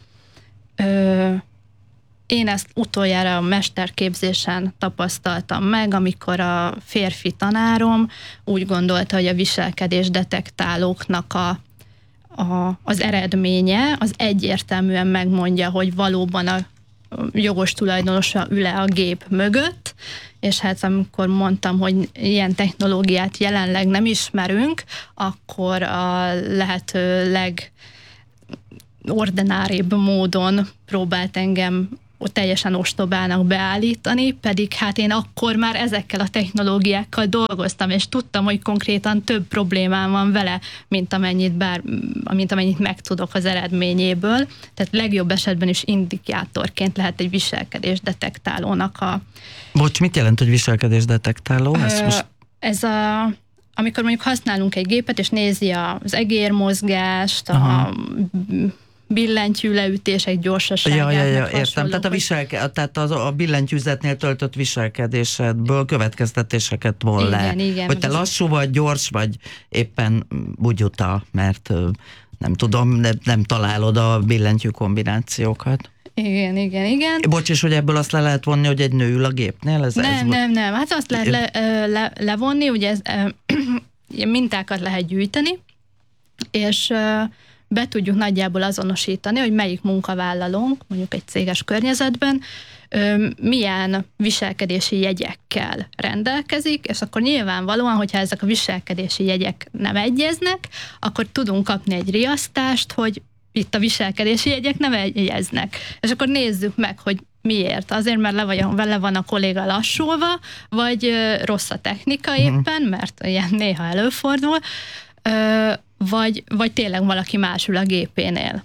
Én ezt utoljára a mesterképzésen tapasztaltam meg, amikor a férfi tanárom úgy gondolta, hogy a viselkedés detektálóknak az eredménye az egyértelműen megmondja, hogy valóban a jogos tulajdonosa ül-e a gép mögött, és hát amikor mondtam, hogy ilyen technológiát jelenleg nem ismerünk, akkor a lehető legordináribb módon próbált engem teljesen ostobának beállítani, pedig hát én akkor már ezekkel a technológiákkal dolgoztam, és tudtam, hogy konkrétan több problémám van vele, mint amennyit megtudok az eredményéből. Tehát legjobb esetben is indikátorként lehet egy viselkedésdetektálónak a... Bocs, mit jelent, hogy viselkedésdetektáló? Amikor mondjuk használunk egy gépet, és nézi az egérmozgást, a billentyűleütések gyorsaságát. Értem. Tehát a billentyűzetnél töltött viselkedésedből következtetéseket von le. Igen. Hogy te lassú vagy, gyors vagy, éppen bugyuta, mert nem tudom, nem találod a billentyű kombinációkat. Igen. Bocs, és hogy ebből azt le lehet vonni, hogy egy nő ül a gépnél? Nem. Hát azt lehet levonni, ugye mintákat lehet gyűjteni, és be tudjuk nagyjából azonosítani, hogy melyik munkavállalónk, mondjuk egy céges környezetben, milyen viselkedési jegyekkel rendelkezik, és akkor nyilvánvalóan, hogyha ezek a viselkedési jegyek nem egyeznek, akkor tudunk kapni egy riasztást, hogy itt a viselkedési jegyek nem egyeznek. És akkor nézzük meg, hogy miért. Azért, mert le van a kolléga lassulva, vagy rossz a technika éppen, mert ilyen néha előfordul, vagy tényleg valaki más ül a gépénél.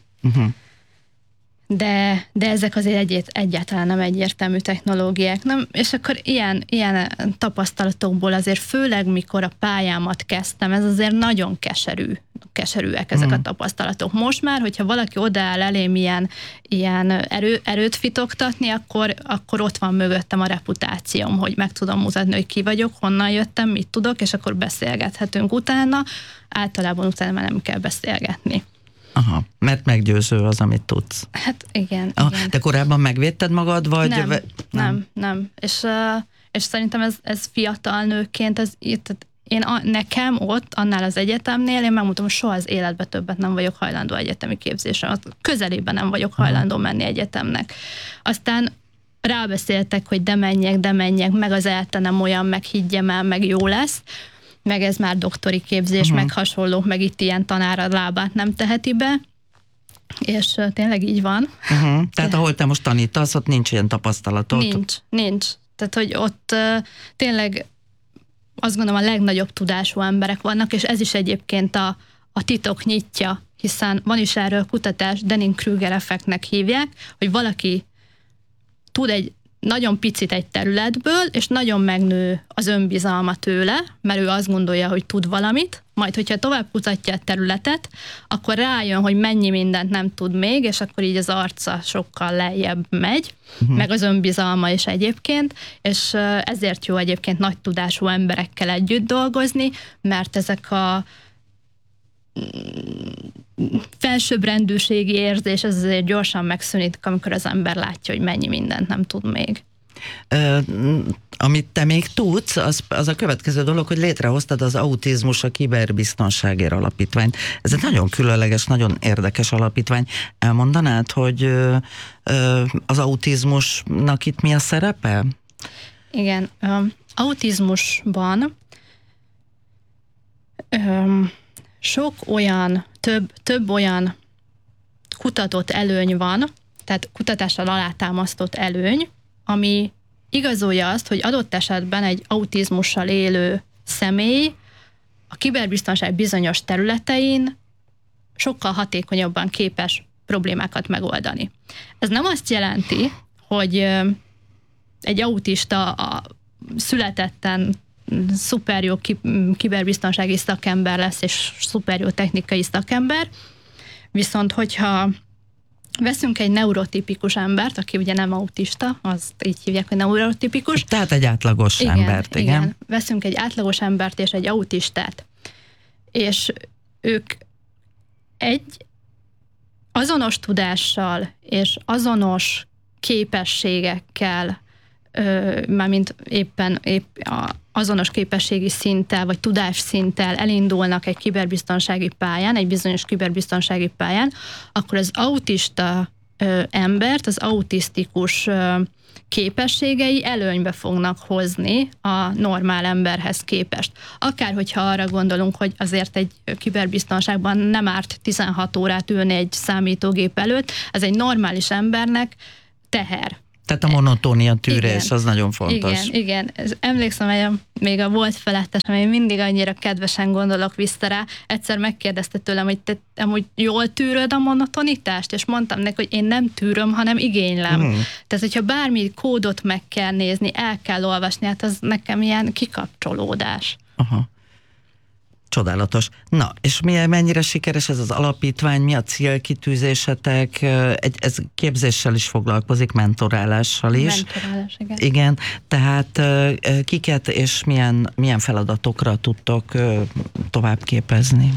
De ezek azért egyáltalán nem egyértelmű technológiák. Nem? És akkor ilyen tapasztalatokból azért főleg, mikor a pályámat kezdtem, ez azért nagyon keserűek ezek a tapasztalatok. Most már, hogyha valaki odaáll elém ilyen erőt fitoktatni, akkor ott van mögöttem a reputációm, hogy meg tudom mutatni, hogy ki vagyok, honnan jöttem, mit tudok, és akkor beszélgethetünk utána. Általában utána már nem kell beszélgetni. Aha, mert meggyőző az, amit tudsz. Hát igen. De korábban megvédted magad, vagy... Nem. És szerintem ez fiatal nőként, nekem ott, annál az egyetemnél, én megmondtam, hogy soha az életben többet nem vagyok hajlandó egyetemi képzésre. Közelében nem vagyok hajlandó menni egyetemnek. Aztán rábeszéltek, hogy de menjek, meg az eltenem olyan, meg higgyem el, meg jó lesz, meg ez már doktori képzés, meg hasonlók, meg itt ilyen tanár a lábát nem teheti be, és tényleg így van. Tehát ahol te most tanítasz, ott nincs ilyen tapasztalatod? Nincs. Tehát, hogy ott tényleg azt gondolom a legnagyobb tudású emberek vannak, és ez is egyébként a titok nyitja, hiszen van is erről kutatás, Dunning-Kruger effektnek hívják, hogy valaki tud egy nagyon picit egy területből, és nagyon megnő az önbizalma tőle, mert ő azt gondolja, hogy tud valamit, majd hogyha tovább kutatja a területet, akkor rájön, hogy mennyi mindent nem tud még, és akkor így az arca sokkal lejjebb megy, meg az önbizalma is egyébként, és ezért jó egyébként nagy tudású emberekkel együtt dolgozni, mert ezek a felsőbbrendűségi érzés, ez azért gyorsan megszűnik, amikor az ember látja, hogy mennyi mindent nem tud még. Amit te még tudsz, az a következő dolog, hogy létrehoztad az Autizmus a Kiberbiztonságért Alapítványt. Ez egy nagyon különleges, nagyon érdekes alapítvány. Elmondanád, hogy az autizmusnak itt mi a szerepe? Igen, autizmusban sok olyan, több olyan kutatott előny van, tehát kutatással alátámasztott előny, ami igazolja azt, hogy adott esetben egy autizmussal élő személy a kiberbiztonság bizonyos területein sokkal hatékonyabban képes problémákat megoldani. Ez nem azt jelenti, hogy egy autista a születetten szuper jó kiberbiztonsági szakember lesz, és szuper jó technikai szakember, viszont hogyha veszünk egy neurotipikus embert, aki ugye nem autista, azt így hívják, hogy neurotipikus. Tehát egy átlagos embert, igen. Veszünk egy átlagos embert és egy autistát, és ők egy azonos tudással és azonos képességekkel, mármint épp azonos képességi szinttel, vagy tudásszinttel elindulnak egy kiberbiztonsági pályán, egy bizonyos kiberbiztonsági pályán, akkor az autista embert, az autisztikus képességei előnybe fognak hozni a normál emberhez képest. Akár, hogyha arra gondolunk, hogy azért egy kiberbiztonságban nem árt 16 órát ülni egy számítógép előtt, ez egy normális embernek teher. Tehát a monotónia tűrés, igen, az nagyon fontos. Igen. Emlékszem, hogy még a volt felettesem, én mindig annyira kedvesen gondolok vissza rá, egyszer megkérdezte tőlem, hogy te amúgy jól tűröd a monotonitást, és mondtam neki, hogy én nem tűröm, hanem igénylem. Tehát, hogyha bármi kódot meg kell nézni, el kell olvasni, hát az nekem ilyen kikapcsolódás. Aha. Csodálatos. Na, és mennyire sikeres ez az alapítvány, mi a célkitűzésetek? Ez képzéssel is foglalkozik, mentorálással is. Mentorálás, igen. Igen, tehát kiket és milyen feladatokra tudtok tovább képezni?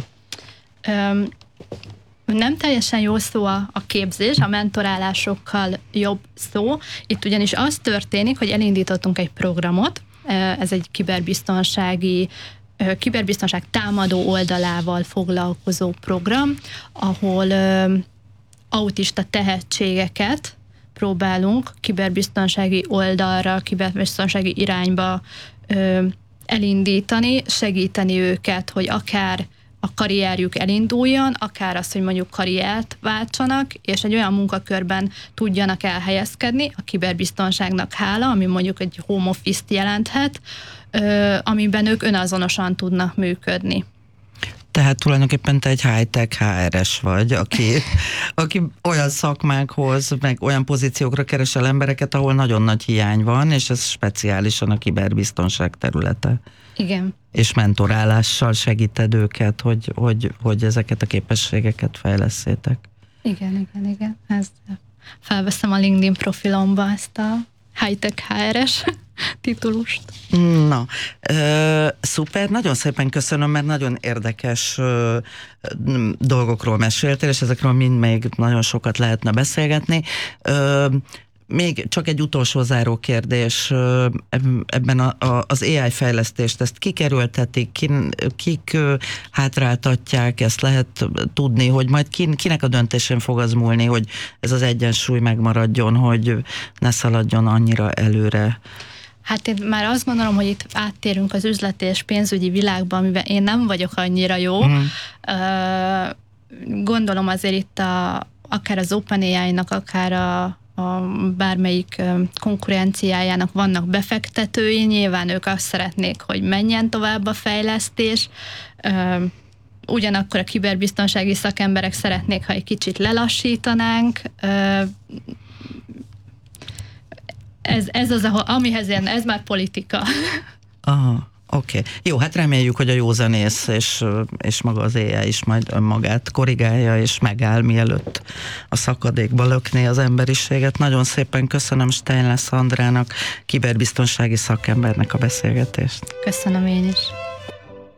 Nem teljesen jó szó a képzés, a mentorálásokkal jobb szó. Itt ugyanis az történik, hogy elindítottunk egy programot, ez egy kiberbiztonság támadó oldalával foglalkozó program, ahol autista tehetségeket próbálunk kiberbiztonsági oldalra, kiberbiztonsági irányba elindítani, segíteni őket, hogy akár a karrierjük elinduljon, akár az, hogy mondjuk karriert váltsanak, és egy olyan munkakörben tudjanak elhelyezkedni, a kiberbiztonságnak hála, ami mondjuk egy home office-t jelenthet, amiben ők önazonosan tudnak működni. Tehát tulajdonképpen te egy high-tech HRS vagy, aki olyan szakmákhoz, meg olyan pozíciókra keresel embereket, ahol nagyon nagy hiány van, és ez speciálisan a kiberbiztonság területe. Igen. És mentorálással segíted őket, hogy ezeket a képességeket fejlesszétek. Igen. Ezt felveszem a LinkedIn profilomba ezt a high-tech HRS titulust. Na, szuper, nagyon szépen köszönöm, mert nagyon érdekes dolgokról meséltél, és ezekről mind még nagyon sokat lehetne beszélgetni. Még csak egy utolsó záró kérdés, ebben az AI fejlesztést, ezt kikerültetik, kik hátráltatják, ezt lehet tudni, hogy majd kinek a döntésén fog az múlni, hogy ez az egyensúly megmaradjon, hogy ne szaladjon annyira előre. Hát én már azt gondolom, hogy itt áttérünk az üzleti és pénzügyi világba, amiben én nem vagyok annyira jó. Gondolom azért itt akár az OpenAI-nak, akár a bármelyik konkurenciájának vannak befektetői, nyilván ők azt szeretnék, hogy menjen tovább a fejlesztés. Ugyanakkor a kiberbiztonsági szakemberek szeretnék, ha egy kicsit lelassítanánk. Ez az, amihez ilyen, ez már politika. Aha, oké. Jó, hát reméljük, hogy a józanész és maga az AI is majd önmagát korrigálja és megáll, mielőtt a szakadékba lökné az emberiséget. Nagyon szépen köszönöm Steinless Andrának, kiberbiztonsági szakembernek a beszélgetést. Köszönöm én is.